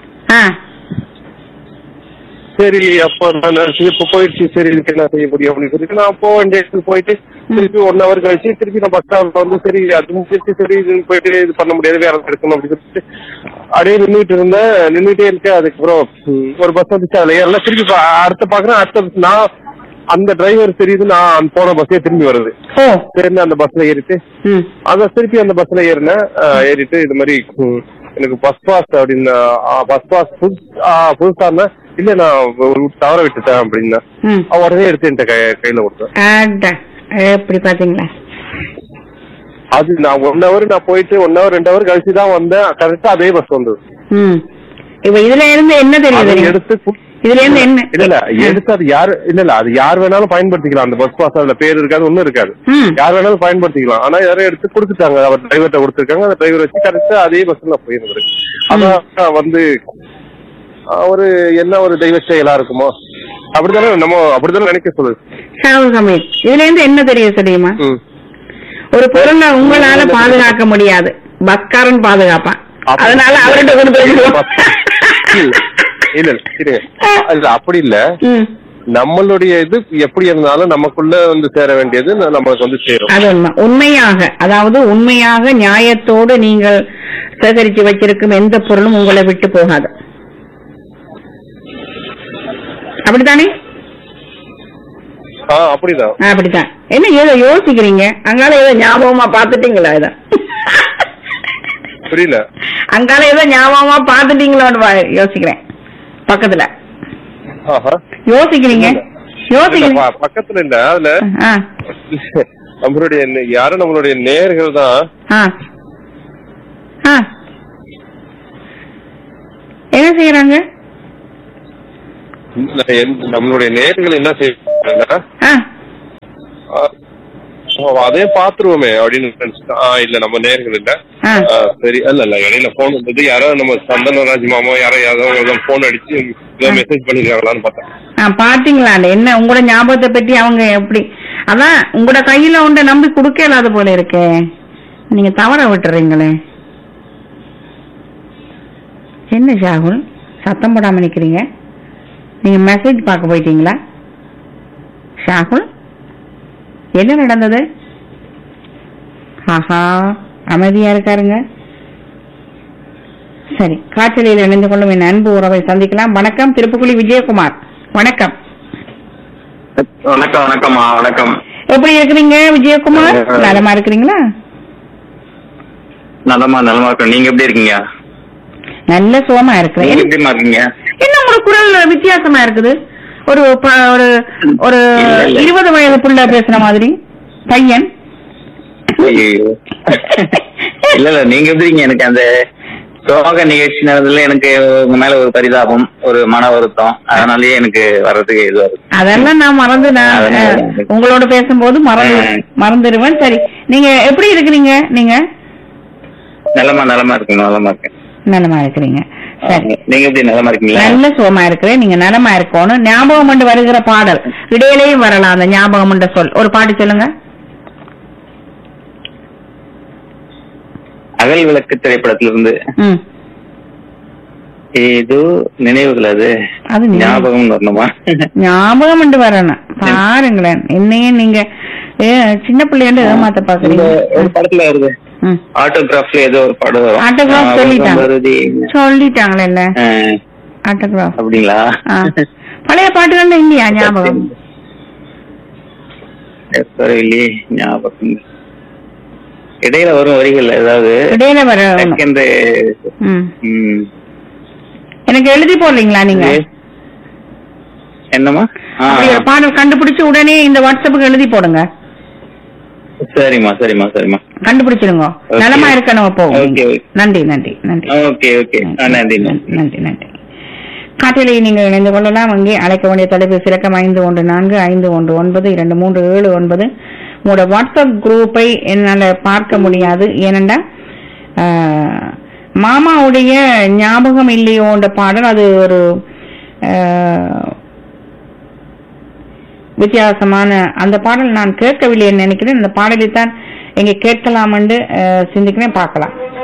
சரி அப்ப நான் இப்ப போயிடுச்சு, சரி இதுக்கு என்ன செய்ய முடியும் அப்படின்னு சொல்லிட்டு நான் போக வேண்டிய இடத்துக்கு போயிட்டு திருப்பி ஒன் ஹவர் கழிச்சு திருப்பி நான் பஸ் ஸ்டாப்ல வந்து சரி அது முடிச்சு சரி இது போயிட்டு இது பண்ண முடியாது வேற எடுக்கணும் அப்படின்னு சொல்லிட்டு அப்படியே நின்றுட்டு இருந்தேன். நின்றுட்டே இருக்கேன். அதுக்கப்புறம் ஒரு பஸ் வந்துச்சு, அதுல ஏறல. திருப்பி அடுத்த பாக்குறேன், அடுத்த நான் அந்த டிரைவர் தெரியுது நான் போன பஸ்ஸே திரும்பி வருது. சரி அந்த பஸ்ல ஏறிட்டு அத திருப்பி அந்த பஸ்ல ஏறினேன். ஏறிட்டு இது மாதிரி எனக்கு பஸ் பாஸ் அப்படின்னு பஸ் பாஸ் புதுசா இல்ல நான் தவற விட்டுட்டேன் அப்படின்னா உடனே எடுத்து என் கையில கொடுத்தேன். எப்படி பாத்தீங்களா? அது நான் ஒன் ஹவர் நான் போயிட்டு ஒன் ஹவர் ரெண்டு ஹவர் கழிச்சுதான் வந்தேன். கரெக்டா அதே பஸ் வந்தது. இப்ப இதுல இருந்து என்ன தெரியுது? எடுத்து இதுல இருந்து என்ன இல்ல இல்ல எடுத்து அது யாரு இல்ல இல்ல அது யார் வேணாலும் பயன்படுத்திக்கலாம். அந்த பஸ் பாஸ் அதுல பேர் இருக்காது ஒண்ணும் இருக்காது. யார் வேணாலும் பயன்படுத்திக்கலாம். ஆனா யாரும் எடுத்து கொடுத்துட்டாங்க. அவர் டிரைவர்கிட்ட கொடுத்துருக்காங்க. அந்த டிரைவர் வச்சு கரெக்டா அதே பஸ்ல போயிருந்தது. அதான் வந்து ஒரு என்ன ஒரு தெய்வ செயலா இருக்குமோ அப்படித்தானே நம்ம அப்படித்தானே நினைக்க சொல்லுது. இதுல இருந்து என்ன தெரியும் தெரியுமா? ஒரு பொருளை உங்களால பாதுகாக்க முடியாது, பஸ்காரன் பாதுகாப்பான். அதனால அவர்கிட்ட இல்ல இல்ல அப்படி இல்ல. நம்மளுடைய இது எப்படி இருந்தாலும் நமக்குள்ள வந்து சேர வேண்டியது நமக்கு வந்து சேரும். அது உண்மை. உண்மையாக அதாவது உண்மையாக நியாயத்தோடு நீங்கள் சேகரிச்சு வச்சிருக்கும் எந்த பொருளும் உங்களை விட்டு போகாது. அப்படித்தானே? அப்படிதான் அப்படித்தான். என்ன ஏதோ யோசிக்கிறீங்க? அங்கால ஏதோ ஞாபகமா பாத்துட்டீங்களா? இத புரியல. அங்கால ஏதோ ஞாபகமா பாத்துட்டீங்களா யோசிக்கிறேன். பக்கத்துல யோசிக்கிறீங்க யோசிக்கிறீங்க பக்கத்துல இல்ல அதுல நம்மளுடைய யாரும் நம்மளுடைய நேயர்கள் தான். என்ன செய்யறாங்க? நம்மளுடைய நேயர்கள் என்ன செய்யறாங்க? அதே பாத்துருவோமே அப்படின்னு நினைச்சுட்டா இல்ல நம்ம நேயர்கள் இல்ல. சரி இல்ல இல்ல இடையில போன் வந்தது யாரோ நம்ம சந்தனராஜ் மாமா யாரோ யாரோ போன் அடிச்சு மெசேஜ் பண்ணிருக்காங்களான்னு பார்த்தேன். பாத்தீங்களா என்ன உங்களோட ஞாபகத்தை பற்றி அவங்க எப்படி? அதான் உங்களோட கையில உண்ட நம்பி குடுக்க இல்லாத போல இருக்கே, நீங்க தவற விட்டுறீங்களே. என்ன ஷாகுல் சத்தம் போடாம நிக்கிறீங்க? நீங்க மெசேஜ் பார்க்க போயிட்டீங்களா ஷாகுல்? என்ன நடந்தது? ஆஹா அமைதியா இருக்காருங்க. சரி, காற்றலையில் இணைந்து கொள்ளும் என் அன்பு உறவை சந்திக்கலாம். வணக்கம் திருப்புக்குழி விஜயகுமார். வணக்கம். வணக்கம். வணக்கம்மா. வணக்கம். எப்படி இருக்கிறீங்க விஜயகுமார்? நலமா இருக்கிறீங்களா? நலமா நலமா இருக்கேன். நீங்க எப்படி இருக்கீங்க? நல்ல சுகமா இருக்கிறேன். எப்படிமா இருக்கீங்க? என்ன உங்களோட குரல் வித்தியாசமா இருக்குது. ஒரு ஒரு இருபது வயது புள்ள பேசுற மாதிரி பையன். இல்ல இல்ல நீங்க எப்படிங்க? எனக்கு அந்த சோக நிகழ்ச்சி நடந்ததுல எனக்கு உங்க மேல ஒரு பரிதாபம், ஒரு மன வருத்தம், அதனாலயே எனக்கு வர்றதுக்கு இதுவா இருக்கு. அதெல்லாம் நான் மறந்து நான் உங்களோட பேசும்போது மறந்து மறந்துடுவேன். சரி, நீங்க எப்படி இருக்கிறீங்க? நீங்க நலமா நலமா இருக்கீங்க? நலமா இருக்கேன். நலமா இருக்கிறீங்க. சரி, நீங்க எப்படி நலமா இருக்கீங்களா? நல்ல சுகமா இருக்கிறேன். நீங்க நலமா இருக்கணும். ஞாபகம் கொண்டு வருகிற பாடல் இடையிலேயும் வரலாம். அந்த ஞாபகம் கொண்ட சொல் ஒரு பாட்டு சொல்லுங்க. அகல் விளக்கு திரைப்படத்திலிருந்து ஏதோ நினைவுகள், அது அது ஞாபகம் வரணுமா? ஞாபகம் கொண்டு வரணும். பாருங்களேன், என்னையும் நீங்க சின்ன பிள்ளைன்னு ஏமாத்த பாக்குறீங்க. ஒரு படத்துல வருது ஆட்டோகிராஃப்ல ஏதோ ஒரு படம் வரும். ஆட்டோகிராஃப் சொல்லிட்டாங்க சொல்லிட்டாங்களே ஆட்டோகிராஃப். அப்படிங்களா? பழைய பாட்டுகள் இல்லையா ஞாபகம்? இல்லையே ஞாபகம். இடையில வரும் வரிகள் ஏதாவது இடையில வர எனக்கு எழுதி போடுறீங்களா நீங்க? என்னமா பாடல் கண்டுபிடிச்சு உடனே இந்த வாட்ஸ்அப்புக்கு எழுதி போடுங்க. சரிமா சரிமா சரிமா கண்டுபிடிச்சிருங்க. நலமா இருக்கணும். அப்போ நன்றி நன்றி நன்றி. ஓகே ஓகே நன்றி நன்றி நன்றி. காட்டிலே நீங்கள் இணைந்து கொள்ளலாம். அங்கே அழைக்க வேண்டிய தொலைபேசி இலக்கம் ஐந்து ஒன்று நான்கு ஐந்து ஒன்று ஒன்பது இரண்டு மூன்று ஏழு ஒன்பது. உங்களோட வாட்ஸ்அப் குரூப்பை என்னால பார்க்க முடியாது. ஏனென்றா மாமாவுடைய ஞாபகம் இல்லையோன்ற பாடல் அது ஒரு வித்தியாசமான அந்த பாடல் நான் கேட்கவில்லை நினைக்கிறேன். அந்த பாடலை தான் எங்க கேட்கலாம் என்று சிந்திக்கிறேன். பார்க்கலாம்.